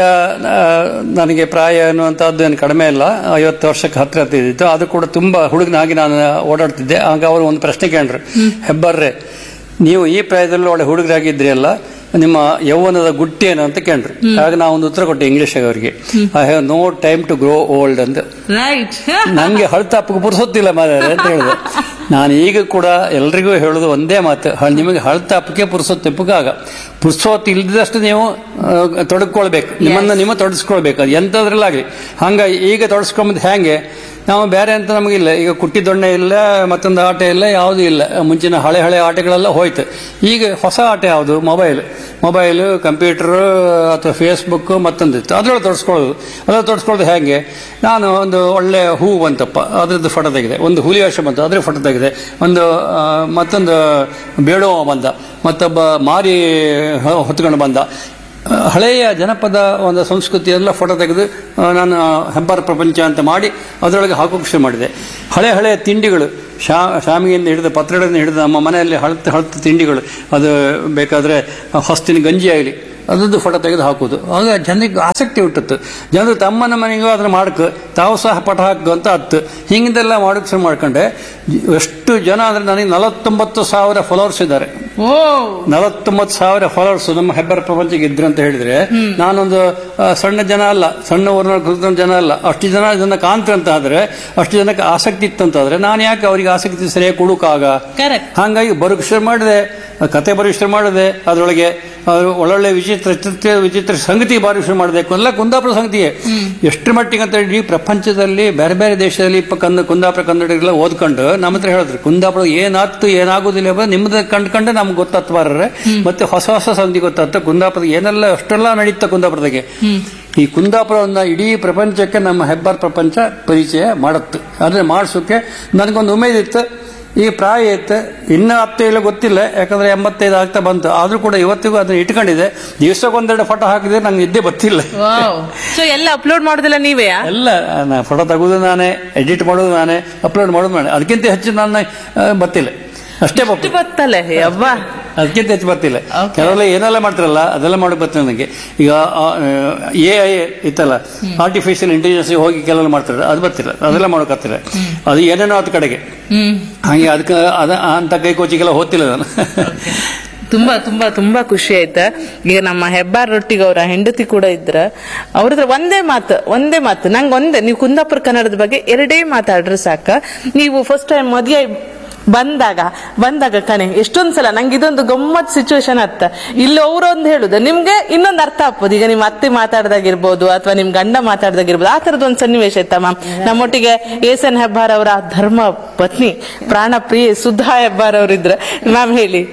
ನನಗೆ ಪ್ರಾಯ ಅನ್ನುವಂಥದ್ದು ಏನು ಕಡಿಮೆ ಇಲ್ಲ, ಐವತ್ತು ವರ್ಷಕ್ಕೆ ಹತ್ರ ಹತ್ತಿದ್ದಿತ್ತು. ಅದು ಕೂಡ ತುಂಬಾ ಹುಡುಗನಾಗಿ ನಾನು ಓಡಾಡ್ತಿದ್ದೆ. ಆಗ ಅವರು ಒಂದು ಪ್ರಶ್ನೆ ಕೇಳಿದ್ರು, ಹೆಬ್ಬಾರ್ರೆ ನೀವು ಈ ಪ್ರಾಯದಲ್ಲಿ ಒಳ್ಳೆ ಹುಡುಗರಾಗಿದ್ರಿ ಅಲ್ಲ, ನಿಮ್ಮ ಯೌವನದ ಗುಟ್ಟಿ ಏನು ಅಂತ ಕೇಳಿದ್ರು. ಆಗ ನಾವು ಒಂದು ಉತ್ತರ ಕೊಟ್ಟೆ ಇಂಗ್ಲಿಷ್ ಅವರಿಗೆ, I have no time to grow old ಅಂತ. ನಂಗೆ ಹಳ್ತಾಪಕ್ಕೆ ಪುರ್ಸೊತ್ತಿಲ್ಲ ಮಾರ್ರೆ ಅಂತ ಹೇಳಿದೆ. ನಾನು ಈಗ ಕೂಡ ಎಲ್ರಿಗೂ ಹೇಳೋದು ಒಂದೇ ಮಾತು, ನಿಮಗೆ ಹಳ್ತಾಪಕ್ಕೆ ಪುರ್ಸೊತ್ತಿಪ್ಪಕ್ಕಾಗ ಪುರ್ಸೊತ್ತು ಇಲ್ದಷ್ಟು ನೀವು ತೊಡಗಿಕೊಳ್ಬೇಕು, ನಿಮ್ಮನ್ನ ನಿಮ್ಮ ತೊಡಗಿಸ್ಕೊಳ್ಬೇಕು, ಅದು ಎಂಥದ್ರಲ್ಲಾಗಲಿ. ಹಂಗಾಗಿ ಈಗ ತೊಡಗಿಸ್ಕೊಂಬುದು ಹೆಂಗೆ, ನಾವು ಬೇರೆ ಅಂತ ನಮಗಿಲ್ಲ. ಈಗ ಕುಟ್ಟಿ ದೊಣ್ಣೆ ಇಲ್ಲ, ಮತ್ತೊಂದು ಆಟ ಇಲ್ಲ, ಯಾವುದೂ ಇಲ್ಲ. ಮುಂಚಿನ ಹಳೆ ಹಳೆ ಆಟಗಳೆಲ್ಲ ಹೋಯ್ತು. ಈಗ ಹೊಸ ಆಟ ಯಾವುದು? ಮೊಬೈಲ್ ಮೊಬೈಲು ಕಂಪ್ಯೂಟರ್ ಅಥವಾ ಫೇಸ್ಬುಕ್ ಮತ್ತೊಂದಿತ್ತು, ಅದರೊಳಗೆ ತೊಡಸ್ಕೊಳ್ಳೋದು. ಅದ್ರಲ್ಲಿ ತೊಡಸ್ಕೊಳ್ಳೋದು ಹೇಗೆ? ನಾನು ಒಂದು ಒಳ್ಳೆ ಹೂ ಬಂತಪ್ಪ, ಅದ್ರದ್ದು ಫೋಟೋ ತೆಗೆದೆ. ಒಂದು ಹುಲಿ ವೇಷ ಬಂತು, ಅದ್ರ ಫೋಟೋ ತೆಗೆದೆ. ಒಂದು ಮತ್ತೊಂದು ಬೇಡುವ ಬಂದ, ಮತ್ತೊಬ್ಬ ಮಾರಿ ಹೊತ್ಕೊಂಡು ಬಂದ. ಹಳೆಯ ಜನಪದ ಒಂದು ಸಂಸ್ಕೃತಿ ಎಲ್ಲ ಫೋಟೋ ತೆಗೆದು ನಾನು ಹೆಬ್ಬಾರ ಪ್ರಪಂಚ ಅಂತ ಮಾಡಿ ಅದರೊಳಗೆ ಹಾಕೋಕೆ ಶುರು ಮಾಡಿದೆ. ಹಳೆ ಹಳೆಯ ತಿಂಡಿಗಳು, ಶಾ ಶಾಮಿಗೆಯಿಂದ ಹಿಡಿದು ಪತ್ರೊಡೆಯಿಂದ ಹಿಡಿದು ನಮ್ಮ ಮನೆಯಲ್ಲಿ ಹಳತು ಹಳತು ತಿಂಡಿಗಳು, ಅದು ಬೇಕಾದರೆ ಹೊಸ್ತಿನ ಗಂಜಿ ಆಗಲಿ, ಅದರದ್ದು ಫೋಟೋ ತೆಗೆದು ಹಾಕೋದು. ಆಗ ಜನರಿಗೆ ಆಸಕ್ತಿ ಹುಟ್ಟಿತ್ತು. ಜನರು ತಮ್ಮನ ಮನೆಗೂ ಅದನ್ನು ಮಾಡಕ್ಕೆ ತಾವು ಸಹ ಪಟ ಹಾಕು ಅಂತ ಹತ್ತು ಹಿಂಗಿದೆಲ್ಲ ಮಾಡೋಕೆ ಶುರು ಮಾಡ್ಕೊಂಡೆ. ಎಷ್ಟು ಜನ ಅಂದರೆ ನನಗೆ ನಲವತ್ತೊಂಬತ್ತು ಸಾವಿರ ಫಾಲೋವರ್ಸ್ ಇದ್ದಾರೆ. ನಲವತ್ತೊಂಬತ್ತು ಸಾವಿರ ಫಾಲೋವರ್ಸ್ ನಮ್ಮ ಹೆಬ್ಬಾರ ಪ್ರಪಂಚಕ್ಕೆ ಇದ್ರು ಅಂತ ಹೇಳಿದ್ರೆ ನಾನೊಂದು ಸಣ್ಣ ಜನ ಅಲ್ಲ, ಸಣ್ಣ ಊರಿನ ಜನ ಅಲ್ಲ. ಅಷ್ಟು ಜನ ಇದನ್ನ ಕಾಣ್ತಾರೆ ಅಂತ ಆದ್ರೆ, ಅಷ್ಟು ಜನಕ್ಕೆ ಆಸಕ್ತಿ ಇತ್ತಂತಾದ್ರೆ ನಾನು ಯಾಕೆ ಅವರಿಗೆ ಆಸಕ್ತಿ ಸರಿಯಾಗಿ ಕೊಡುಕಾಗ? ಹಾಗಾಗಿ ಬರೋಕೆ ಶುರು ಮಾಡಿದೆ, ಕತೆ ಬರೋಕೆ ಶುರು ಮಾಡಿದೆ. ಅದರೊಳಗೆ ಒಳ್ಳೊಳ್ಳೆ ವಿಚಿತ್ರ ವಿಚಿತ್ರ ಸಂಗತಿ ಬಾರಿ ಶುರು ಮಾಡಿದೆ. ಎಲ್ಲ ಕುಂದಾಪುರ ಸಂಗತಿಯೇ. ಎಷ್ಟು ಮಟ್ಟಿಗೆ ಅಂತ ಇಡೀ ಪ್ರಪಂಚದಲ್ಲಿ ಬೇರೆ ಬೇರೆ ದೇಶದಲ್ಲಿ ಕಂದ ಕುಂದಾಪುರ ಕನ್ನಡಿಗರೆಲ್ಲ ಓದ್ಕೊಂಡು ನಮ್ಮ ಹತ್ರ ಹೇಳಿದ್ರು, ಕುಂದಾಪುರ ಏನಾಗ್ತು ಏನಾಗುದಿಲ್ಲ ನಿಮ್ದು ಕಂಡ್ಕೊಂಡೆ ನಮ್ಗೆ ಗೊತ್ತಾತ್ಬಾರ್ರೆ. ಮತ್ತೆ ಹೊಸ ಹೊಸ ಸಂಗತಿ ಗೊತ್ತಾಗ್ತ ಕುಂದಾಪುರ ಏನೆಲ್ಲ ಅಷ್ಟೆಲ್ಲ ನಡೀತ ಕುಂದಾಪುರದಾಗೆ. ಈ ಕುಂದಾಪುರವನ್ನ ಇಡೀ ಪ್ರಪಂಚಕ್ಕೆ ನಮ್ಮ ಹೆಬ್ಬಾರ್ ಪ್ರಪಂಚ ಪರಿಚಯ ಮಾಡುತ್ತೆ. ಅದನ್ನ ಮಾಡಿಸೋಕೆ ನನಗೊಂದು ಉಮೇದಿತ್ತು. ಈ ಪ್ರಾಯ ಇತ್ತು, ಇನ್ನೂ ಹತ್ತು ಇಲ್ಲ ಗೊತ್ತಿಲ್ಲ, ಯಾಕಂದ್ರೆ ಎಂಬತ್ತೈದು ಆಗ್ತಾ ಬಂತು. ಆದ್ರೂ ಕೂಡ ಇವತ್ತಿಗೂ ಅದನ್ನ ಇಟ್ಕೊಂಡಿದೆ. ದಿವಸಕ್ಕೊಂದೆರಡು ಫೋಟೋ ಹಾಕಿದ್ರೆ ನಂಗೆ ನಿದ್ದೆ ಗೊತ್ತಿಲ್ಲ. ಎಲ್ಲ ಅಪ್ಲೋಡ್ ಮಾಡೋದಿಲ್ಲ ನೀವೇ? ಎಲ್ಲ ಫೋಟೋ ತೆಗೋದು ನಾನೇ, ಎಡಿಟ್ ಮಾಡೋದು ನಾನೇ, ಅಪ್ಲೋಡ್ ಮಾಡೋದು ನಾನೇ. ಅದಕ್ಕಿಂತ ಹೆಚ್ಚು ನನ್ನ ಬರ್ತಿಲ್ಲ, ಅಷ್ಟೇ ಬರ್ತಲ್ಲ. ಅದಕ್ಕಿಂತ ಹೆಚ್ಚು ಬರ್ತಿಲ್ಲ. ಕೆಲವೆಲ್ಲ ಏನೆಲ್ಲ ಮಾಡ್ತಾರಲ್ಲ ಅದೆಲ್ಲ ಮಾಡಕ್ ಬರ್ತಾರೆ ನನಗೆ. ಈಗ ಎ ಐ ಇತ್ತಲ್ಲ, ಆರ್ಟಿಫಿಷಿಯಲ್ ಇಂಟೆಲಿಜೆನ್ಸ್ ಹೋಗಿ ಕೆಲವೆಲ್ಲ ಮಾಡ್ತಾರೆ, ಅದು ಬರ್ತಿಲ್ಲ. ಅದೆಲ್ಲ ಮಾಡೋಕತ್ತಿಲ್ಲ. ಅದು ಏನೇನೋ ಅದ್ ಕಡೆಗೆ ಹಾಗೆ ಅದಕ್ಕೆ ಅದ ಅಂತ ಕೈ ಕೋಚಿಗೆಲ್ಲ ಹೋಗ್ತಿಲ್ಲ ನಾನು. ತುಂಬಾ ತುಂಬಾ ತುಂಬಾ ಖುಷಿ ಆಯ್ತಾ. ಈಗ ನಮ್ಮ ಹೆಬ್ಬಾರ್ ರೊಟ್ಟಿಗೆ ಅವರ ಹೆಂಡತಿ ಕೂಡ ಇದ್ರ, ಅವ್ರ ಹತ್ರ ಒಂದೇ ಮಾತು ಒಂದೇ ಮಾತು ನಂಗೆ ಒಂದೇ, ನೀವು ಕುಂದಾಪುರ ಕನ್ನಡದ ಬಗ್ಗೆ ಎರಡೇ ಮಾತಾಡ್ರೆ ಸಾಕ. ನೀವು ಫಸ್ಟ್ ಟೈಮ್ ಮದುವೆ ಬಂದಾಗ ಬಂದಾಗ ಕಣೆ ಎಷ್ಟೊಂದ್ಸಲ ನಂಗೆ ಇದೊಂದು ಗಮ್ಮತ್ ಸಿಚುವೇಶನ್ ಅತ್ತ. ಇಲ್ಲಿ ಅವ್ರೊಂದು ಹೇಳುದು ನಿಮ್ಗೆ ಇನ್ನೊಂದು ಅರ್ಥ ಆಗ್ಬೋದು. ಈಗ ನಿಮ್ ಅತ್ತೆ ಮಾತಾಡ್ದಾಗಿರ್ಬೋದು ಅಥವಾ ನಿಮ್ ಗಂಡ ಮಾತಾಡ್ದಾಗಿರ್ಬೋದು, ಆ ತರದ್ ಒಂದು ಸನ್ನಿವೇಶ ಇತ್ತ ಮ್ಯಾಮ್. ನಮ್ಮೊಟ್ಟಿಗೆ ಎಸ್ ಎನ್ ಹೆಬ್ಬಾರ್ ಅವರ ಧರ್ಮ ಪತ್ನಿ ಪ್ರಾಣ ಪ್ರಿಯ ಸುಧಾ ಹೆಬ್ಬಾರ್ ಅವರಿದ್ರ. ಮ್ಯಾಮ್ ಹೇಳಿ.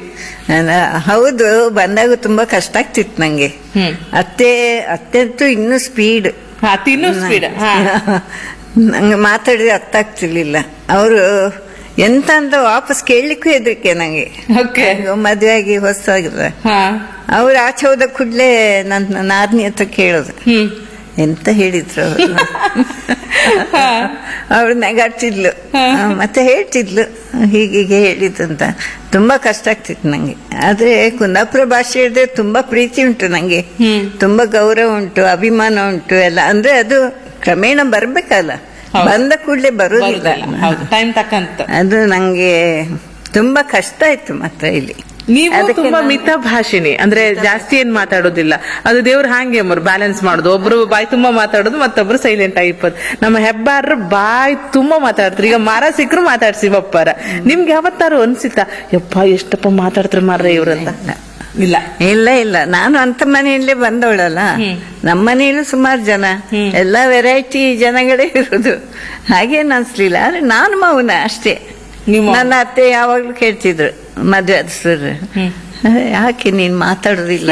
ಹೌದು, ಬಂದಾಗ ತುಂಬಾ ಕಷ್ಟ ಆಗ್ತಿತ್ತು ನಂಗೆ. ಅತ್ತೆ ಅತ್ತೆ ಅಂತೂ ಇನ್ನೂ ಸ್ಪೀಡ್, ಇನ್ನೂ ಸ್ಪೀಡ್. ನಂಗೆ ಮಾತಾಡಿದ್ರೆ ಅರ್ಥ ಆಗ್ತಿರ್ಲಿಲ್ಲ. ಅವರು ಎಂತ ಅಂತ ವಾಪಸ್ ಕೇಳಲಿಕ್ಕೂ ಹೆದರಿಕೆ ನಂಗೆ. ಮದುವೆ ಆಗಿ ಹೊಸಾಗಿದ್ರೆ ಅವ್ರು ಆಚೆ ಹೋದ ಕೂಡ್ಲೆ ನನ್ನ ನಾದ್ನಿ ಹತ್ರ ಕೇಳೋದು ಎಂತ ಹೇಳಿದ್ರು ಅವರು. ಅವ್ರು ನಗಾಡ್ತಿದ್ಲು, ಮತ್ತೆ ಹೇಳ್ತಿದ್ಲು ಹೀಗೀಗೆ ಹೇಳಿದಂತ. ತುಂಬಾ ಕಷ್ಟ ಆಗ್ತಿತ್ತು ನಂಗೆ. ಆದ್ರೆ ಕುಂದಾಪುರ ಭಾಷೆ ಹೇಳಿದ್ರೆ ತುಂಬಾ ಪ್ರೀತಿ ಉಂಟು ನಂಗೆ, ತುಂಬಾ ಗೌರವ ಉಂಟು, ಅಭಿಮಾನ ಉಂಟು ಎಲ್ಲ. ಅಂದ್ರೆ ಅದು ಕ್ರಮೇಣ ಬರ್ಬೇಕಲ್ಲ, ಬಂದ ಕೂಡಲೇ ಬರೋದಿಲ್ಲ. ಟೈಮ್ ತಕ್ಕಂತ ಅದು ನಂಗೆ ತುಂಬಾ ಕಷ್ಟ ಆಯ್ತು ಮಾತ್ರ ಇಲ್ಲಿ. ನೀವು ತುಂಬಾ ಮಿತ ಭಾಷಿಣಿ, ಅಂದ್ರೆ ಜಾಸ್ತಿ ಏನ್ ಮಾತಾಡೋದಿಲ್ಲ. ಅದು ದೇವ್ರ ಹಾಂಗೆ ಅಮ್ಮರು ಬ್ಯಾಲೆನ್ಸ್ ಮಾಡೋದು. ಒಬ್ರು ಬಾಯಿ ತುಂಬಾ ಮಾತಾಡೋದು, ಮತ್ತೊಬ್ರು ಸೈಲೆಂಟ್ ಆಗಿಪ್ಪದು. ನಮ್ಮ ಹೆಬ್ಬಾರ್ರು ಬಾಯಿ ತುಂಬಾ ಮಾತಾಡ್ತಾರೆ. ಈಗ ಮಾರ ಸಿಕ್ಕರು ಮಾತಾಡ್ಸಿ ಬಪ್ಪಾರ. ನಿಮ್ಗೆ ಯಾವತ್ತಾರು ಅನ್ಸಿತಾ ಯಪ್ಪ ಎಷ್ಟಪ್ಪ ಮಾತಾಡ್ತಾರೆ ಮಾರ್ರೆ ಇವ್ರಂತ? ಇಲ್ಲ ಇಲ್ಲ ಇಲ್ಲ, ನಾನು ಅಂತ ಮನೆಯಲ್ಲೇ ಬಂದವಳಲ್ಲ. ನಮ್ಮ ಮನೆಯಲ್ಲೂ ಸುಮಾರು ಜನ, ಎಲ್ಲಾ ವೆರೈಟಿ ಜನಗಳೇ ಇರೋದು. ಹಾಗೇನು ಅನ್ಸ್ಲಿಲ್ಲ. ಆದ್ರೆ ನಾನು ಮೌನ ಅಷ್ಟೇ. ನನ್ನ ಅತ್ತೆ ಯಾವಾಗ್ಲೂ ಕೇಳ್ತಿದ್ರು ಮದ್ವೆ ಸರ್, ಯಾಕೆ ನೀನ್ ಮಾತಾಡೋದಿಲ್ಲ,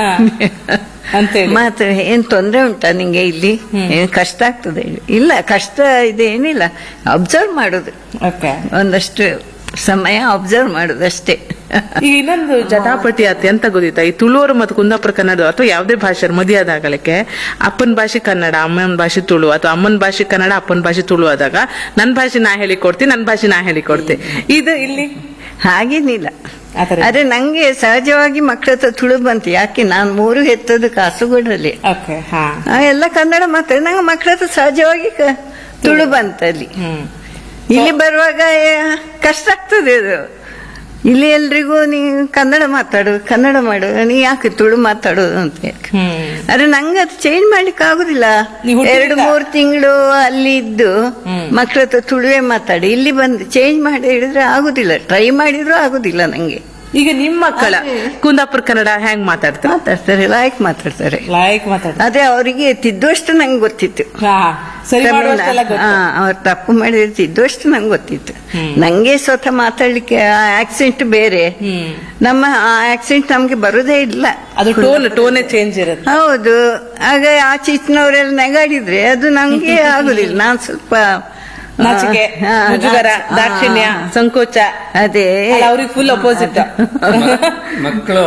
ಮಾತಾಡ ಏನ್ ತೊಂದ್ರೆ ಉಂಟಾ ನಿಂಗೆ, ಇಲ್ಲಿ ಏನ್ ಕಷ್ಟ ಆಗ್ತದೆ? ಇಲ್ಲ ಕಷ್ಟ ಇದೇನಿಲ್ಲ, ಅಬ್ಸರ್ವ್ ಮಾಡೋದು, ಒಂದಷ್ಟು ಸಮಯ ಅಬ್ಸರ್ವ್ ಮಾಡೋದು ಅಷ್ಟೇ. ಈಗ ಇನ್ನೊಂದು ಜಟಾಪಟಿ ಆತಿ ಅಂತ ಗೊತ್ತಿತ್ತ, ಈ ತುಳುವರು ಮತ್ತು ಕುಂದಾಪುರ ಕನ್ನಡ ಅಥವಾ ಯಾವುದೇ ಭಾಷೆ ಮದುವೆ ಆದಾಗಲಕ್ಕೆ ಅಪ್ಪನ ಭಾಷೆ ಕನ್ನಡ, ಅಮ್ಮನ ಭಾಷೆ ತುಳು, ಅಥವಾ ಅಮ್ಮನ ಭಾಷೆ ಕನ್ನಡ, ಅಪ್ಪನ ಭಾಷೆ ತುಳು ಆದಾಗ ನನ್ನ ಭಾಷೆ ನಾ ಹೇಳಿಕೊಡ್ತೀನಿ, ನನ್ನ ಭಾಷೆ ನಾ ಹೇಳಿಕೊಡ್ತೀನಿ. ಇದು ಇಲ್ಲಿ ಹಾಗೇನಿಲ್ಲ. ಆದ್ರೆ ನಂಗೆ ಸಹಜವಾಗಿ ಮಕ್ಕಳ ಹತ್ರ ತುಳು ಬಂತು. ಯಾಕೆ ನಾನು ಮೂರು ಹೆತ್ತದ್ದು ಕಾಸರಗೋಡಲ್ಲಿ, ಎಲ್ಲ ಕನ್ನಡ ಮಾತಾಡಿ ನಂಗೆ ಮಕ್ಕಳ ಹತ್ರ ಸಹಜವಾಗಿ ತುಳು ಬಂತಲ್ಲಿ. ಇಲ್ಲಿ ಬರುವಾಗ ಕಷ್ಟ ಆಗ್ತದೆ ಅದು. ಇಲ್ಲಿ ಎಲ್ರಿಗೂ ನೀ ಕನ್ನಡ ಮಾತಾಡು, ಕನ್ನಡ ಮಾಡು, ನೀ ಯಾಕೆ ತುಳು ಮಾತಾಡೋದು ಅಂತ. ಆದ್ರೆ ನಂಗೆ ಅದು ಚೇಂಜ್ ಮಾಡ್ಲಿಕ್ಕೆ ಆಗುದಿಲ್ಲ. ಎರಡು ಮೂರು ತಿಂಗಳು ಅಲ್ಲಿ ಇದ್ದು ಮಕ್ಕಳ ಹತ್ರ ತುಳುವೇ ಮಾತಾಡಿ ಇಲ್ಲಿ ಬಂದು ಚೇಂಜ್ ಮಾಡಿ ಹೇಳಿದ್ರೆ ಆಗುದಿಲ್ಲ. ಟ್ರೈ ಮಾಡಿದ್ರು ಆಗುದಿಲ್ಲ ನಂಗೆ. ಈಗ ನಿಮ್ಮ ಮಕ್ಕಳ ಕುಂದಾಪುರ ಕನ್ನಡ ಹೆಂಗ್ ಮಾತಾಡ್ತಾರೆ? ಮಾತಾಡ್ತಾರೆ, ಲಾಯಕ್ ಮಾತಾಡ್ತಾರೆ. ಲಾಯಕ್ ಮಾತಾಡ್ತಾರೆ. ಅದೇ ಅವರಿಗೆ ತಿದ್ದುವಷ್ಟು ನಂಗೆ ಗೊತ್ತಿತ್ತು. ಸರಿ ಮಾಡುವಷ್ಟೆಲ್ಲ ಗೊತ್ತು. ಅವ್ರು ತಪ್ಪು ಮಾಡಿದ್ರೆ ತಿದ್ದುವಷ್ಟು ನಂಗೆ ಗೊತ್ತಿತ್ತು. ನಂಗೆ ಸ್ವತಃ ಮಾತಾಡ್ಲಿಕ್ಕೆ ಆ ಆಕ್ಸೆಂಟ್ ಬೇರೆ, ನಮ್ಮ ಆ ಆಕ್ಸೆಂಟ್ ನಮ್ಗೆ ಬರುದೇ ಇಲ್ಲ. ಅದು ಟೋನ್ ಟೋನೇ ಚೇಂಜ್ ಇರುತ್ತೆ. ಹೌದು. ಆಗ ಆಚೆ ಈಚಿನವರೆಲ್ಲ ನೆಗಾಡಿದ್ರೆ ಅದು ನಂಗೆ ಆಗುದಿಲ್ಲ. ನಾನ್ ಸ್ವಲ್ಪ ನಾಚಿಕೆ, ಮುಜುಗರ, ದಾಕ್ಷಿಣ್ಯ, ಸಂಕೋಚ, ಅದೇ ಅವ್ರಿಗೆ ಫುಲ್ ಅಪೋಸಿಟ್. ಮಕ್ಕಳ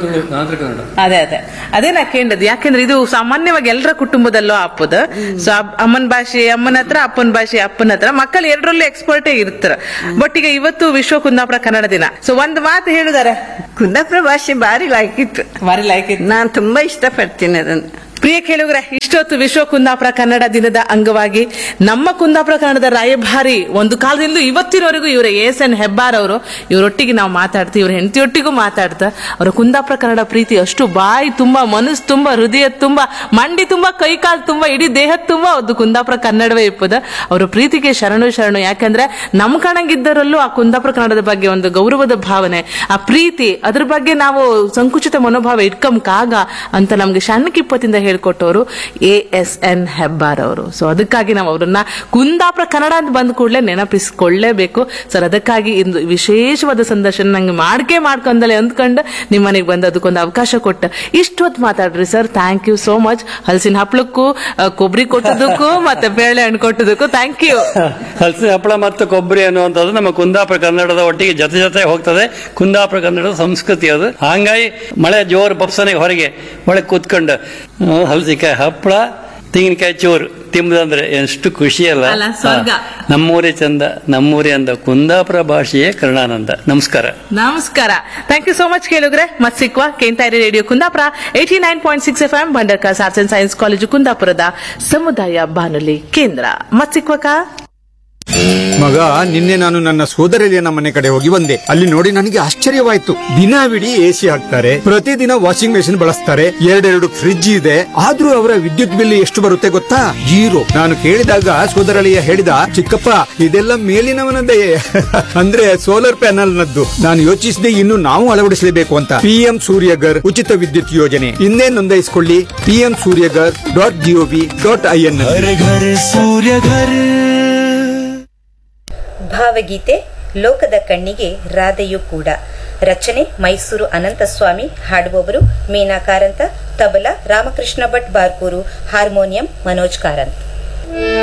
ಅದೇ ಅದೇ ಅದೇ ನಾ ಕೇಳಿದ್ದು. ಯಾಕೆಂದ್ರೆ ಇದು ಸಾಮಾನ್ಯವಾಗಿ ಎಲ್ಲರ ಕುಟುಂಬದಲ್ಲೂ ಆಪದ. ಸೊ ಅಮ್ಮನ ಭಾಷೆ ಅಮ್ಮನ ಹತ್ರ, ಅಪ್ಪನ ಭಾಷೆ ಅಪ್ಪನ ಹತ್ರ, ಮಕ್ಕಳು ಎರಡರಲ್ಲೂ ಎಕ್ಸ್ಪರ್ಟೇ ಇರ್ತಾರ. ಬಟ್ ಈಗ ಇವತ್ತು ವಿಶ್ವ ಕುಂದಾಪುರ ಕನ್ನಡ ದಿನ. ಸೊ ಒಂದ್ ಮಾತು ಹೇಳಿದಾರೆ, ಕುಂದಾಪುರ ಭಾಷೆ ಬಾರಿ ಲಾಯ್ಕಿತ್ತು, ಬಾರಿ ಲಾಯ್ಕಿತ್ತು. ನಾನ್ ತುಂಬಾ ಇಷ್ಟಪಡ್ತೀನಿ ಅದನ್ನು. ಪ್ರಿಯ ಕೇಳುಗರೆ, ಇಷ್ಟೊತ್ತು ವಿಶ್ವ ಕುಂದಾಪುರ ಕನ್ನಡ ದಿನದ ಅಂಗವಾಗಿ ನಮ್ಮ ಕುಂದಾಪುರ ಕನ್ನಡದ ರಾಯಭಾರಿ ಒಂದು ಕಾಲದಿಂದ ಇವತ್ತಿನವರೆಗೂ ಇವರ ಎಸ್ ಎನ್ ಹೆಬ್ಬಾರ್ ಅವರು, ಇವರೊಟ್ಟಿಗೆ ನಾವು ಮಾತಾಡ್ತೀವಿ, ಇವ್ರ ಹೆಂಡತಿಯೊಟ್ಟಿಗೂ ಮಾತಾಡ್ತಾ ಅವರ ಕುಂದಾಪುರ ಕನ್ನಡ ಪ್ರೀತಿ ಅಷ್ಟು ಬಾಯಿ ತುಂಬಾ, ಮನಸ್ಸು ತುಂಬಾ, ಹೃದಯ ತುಂಬಾ, ಮಂಡಿ ತುಂಬಾ, ಕೈ ಕಾಲು ತುಂಬಾ, ಇಡೀ ದೇಹದ ತುಂಬಾ ಒಂದು ಕುಂದಾಪುರ ಕನ್ನಡವೇ ಇಪ್ಪದ. ಅವರ ಪ್ರೀತಿಗೆ ಶರಣು ಶರಣು. ಯಾಕಂದ್ರೆ ನಮ್ ಕಣಗಿದ್ದರಲ್ಲೂ ಆ ಕುಂದಾಪುರ ಕನ್ನಡದ ಬಗ್ಗೆ ಒಂದು ಗೌರವದ ಭಾವನೆ, ಆ ಪ್ರೀತಿ, ಅದ್ರ ಬಗ್ಗೆ ನಾವು ಸಂಕುಚಿತ ಮನೋಭಾವ ಇಟ್ಕಂಕಾಗ ಅಂತ ನಮ್ಗೆ ಸಣ್ಣಕಿಪ್ಪತ್ತಿಂದ ಹೇಳ್ಕೊಟ್ಟವರು ಎ ಎಸ್ ಎನ್ ಹೆಬ್ಬಾರ್ ಅವರು. ಸೊ ಅದಕ್ಕಾಗಿ ನಾವು ಅವರನ್ನ ಕುಂದಾಪುರ ಕನ್ನಡ ಅಂತ ಬಂದ ಕೂಡಲೇ ನೆನಪಿಸ್ಕೊಳ್ಳೇಬೇಕು ಸರ್. ಅದಕ್ಕಾಗಿ ಇಂದು ವಿಶೇಷವಾದ ಸಂದರ್ಶನ ನಂಗೆ ಮಾಡ್ಕೆ ಮಾಡ್ಕೊಂಡಲೆ ಅಂದ್ಕೊಂಡು ನಿಮ್ಮ ಮನೆಗೆ ಬಂದು ಅದಕ್ಕೊಂದು ಅವಕಾಶ ಕೊಟ್ಟ ಇಷ್ಟೊತ್ತು ಮಾತಾಡ್ರಿ sir. Thank you so much. ಹಲಸಿನ ಹಪ್ಪಳಕ್ಕೂ, ಕೊಬ್ಬರಿ ಕೊಟ್ಟದಕ್ಕೂ, ಮತ್ತೆ ಬೇಳೆ ಹಣ್ಣು ಕೊಟ್ಟದಕ್ಕೂ ಥ್ಯಾಂಕ್ ಯು. ಹಲಸಿನ ಹಪ್ಪಳ ಮತ್ತು ಕೊಬ್ಬರಿ ಅನ್ನುವಂಥದ್ದು ನಮ್ಮ ಕುಂದಾಪುರ ಕನ್ನಡದ ಒಟ್ಟಿಗೆ ಜೊತೆ ಜೊತೆ ಹೋಗ್ತದೆ. ಕುಂದಾಪುರ ಕನ್ನಡದ ಸಂಸ್ಕೃತಿ ಅದು. ಹಂಗಾಗಿ ಮಳೆ ಜೋರು ಬಪ್ಸನೆಗೆ ಹೊರಗೆ ಒಳಗೆ ಕೂತ್ಕೊಂಡು ಹಲಸಿಕಾಯಿ ಹಪ್ಪಳ, ತೆಂಗಿನಕಾಯಿ ಚೋರು ತಿಂಬುದಂದ್ರೆ ಎಷ್ಟು ಖುಷಿ ಅಲ್ಲ. ನಮ್ಮೂರೇ ಚಂದ, ನಮ್ಮೂರೇ ಅಂದ, ಕುಂದಾಪುರ ಭಾಷೆಯೇ ಕರ್ಣಾನಂದ. ನಮಸ್ಕಾರ. ನಮಸ್ಕಾರ. Thank you so much ಕೇಳುಗ್ರೆ. ಮತ್ ಸಿಕ್ವಾ ಕೇಂತಾರಿ radio Kundapura eighty nine point six F M Bhandarkars arts and science college ಕುಂದಾಪುರದ ಸಮುದಾಯ ಬಾನುಲಿ ಕೇಂದ್ರ. ಮತ್ ಸಿಕ್ವಕ ಮಗ, ನಿನ್ನೆ ನಾನು ನನ್ನ ಸೋದರಳಿಯನ ಮನೆ ಕಡೆ ಹೋಗಿ ಬಂದೆ. ಅಲ್ಲಿ ನೋಡಿ ನನಗೆ ಆಶ್ಚರ್ಯವಾಯ್ತು. ದಿನವಿಡೀ ಎಸಿ ಹಾಕ್ತಾರೆ, ಪ್ರತಿದಿನ ವಾಷಿಂಗ್ ಮೆಷಿನ್ ಬಳಸ್ತಾರೆ, ಎರಡೆರಡು ಫ್ರಿಡ್ಜ್ ಇದೆ. ಆದ್ರೂ ಅವರ ವಿದ್ಯುತ್ ಬಿಲ್ ಎಷ್ಟು ಬರುತ್ತೆ ಗೊತ್ತಾ? ಜೀರೋ. ನಾನು ಕೇಳಿದಾಗ ಸೋದರಳಿಯ ಹೇಳಿದ, ಚಿಕ್ಕಪ್ಪ ಇದೆಲ್ಲ ಮೇಲಿನವನದೇ ಅಂದ್ರೆ ಸೋಲಾರ್ ಪ್ಯಾನಲ್ ನದ್ದು. ನಾನು ಯೋಚಿಸಿದೆ ಇನ್ನು ನಾವು ಅಳವಡಿಸಲೇಬೇಕು ಅಂತ. ಪಿಎಂ ಸೂರ್ಯಗರ್ ಉಚಿತ ವಿದ್ಯುತ್ ಯೋಜನೆ ಇನ್ನೇ ನೋಂದಾಯಿಸಿಕೊಳ್ಳಿ. PM Surya Ghar dot gov dot I N. ಭಾವಗೀತೆ ಲೋಕದ ಕಣ್ಣಿಗೆ ರಾಧೆಯೂ ಕೂಡ. ರಚನೆ ಮೈಸೂರು ಅನಂತಸ್ವಾಮಿ. ಹಾಡುವವರು ಮೀನಾ ಕಾರಂತ, ತಬಲಾ ರಾಮಕೃಷ್ಣ ಭಟ್ ಬಾರ್ಕೂರು, ಹಾರ್ಮೋನಿಯಂ ಮನೋಜ್ ಕಾರಂತ್.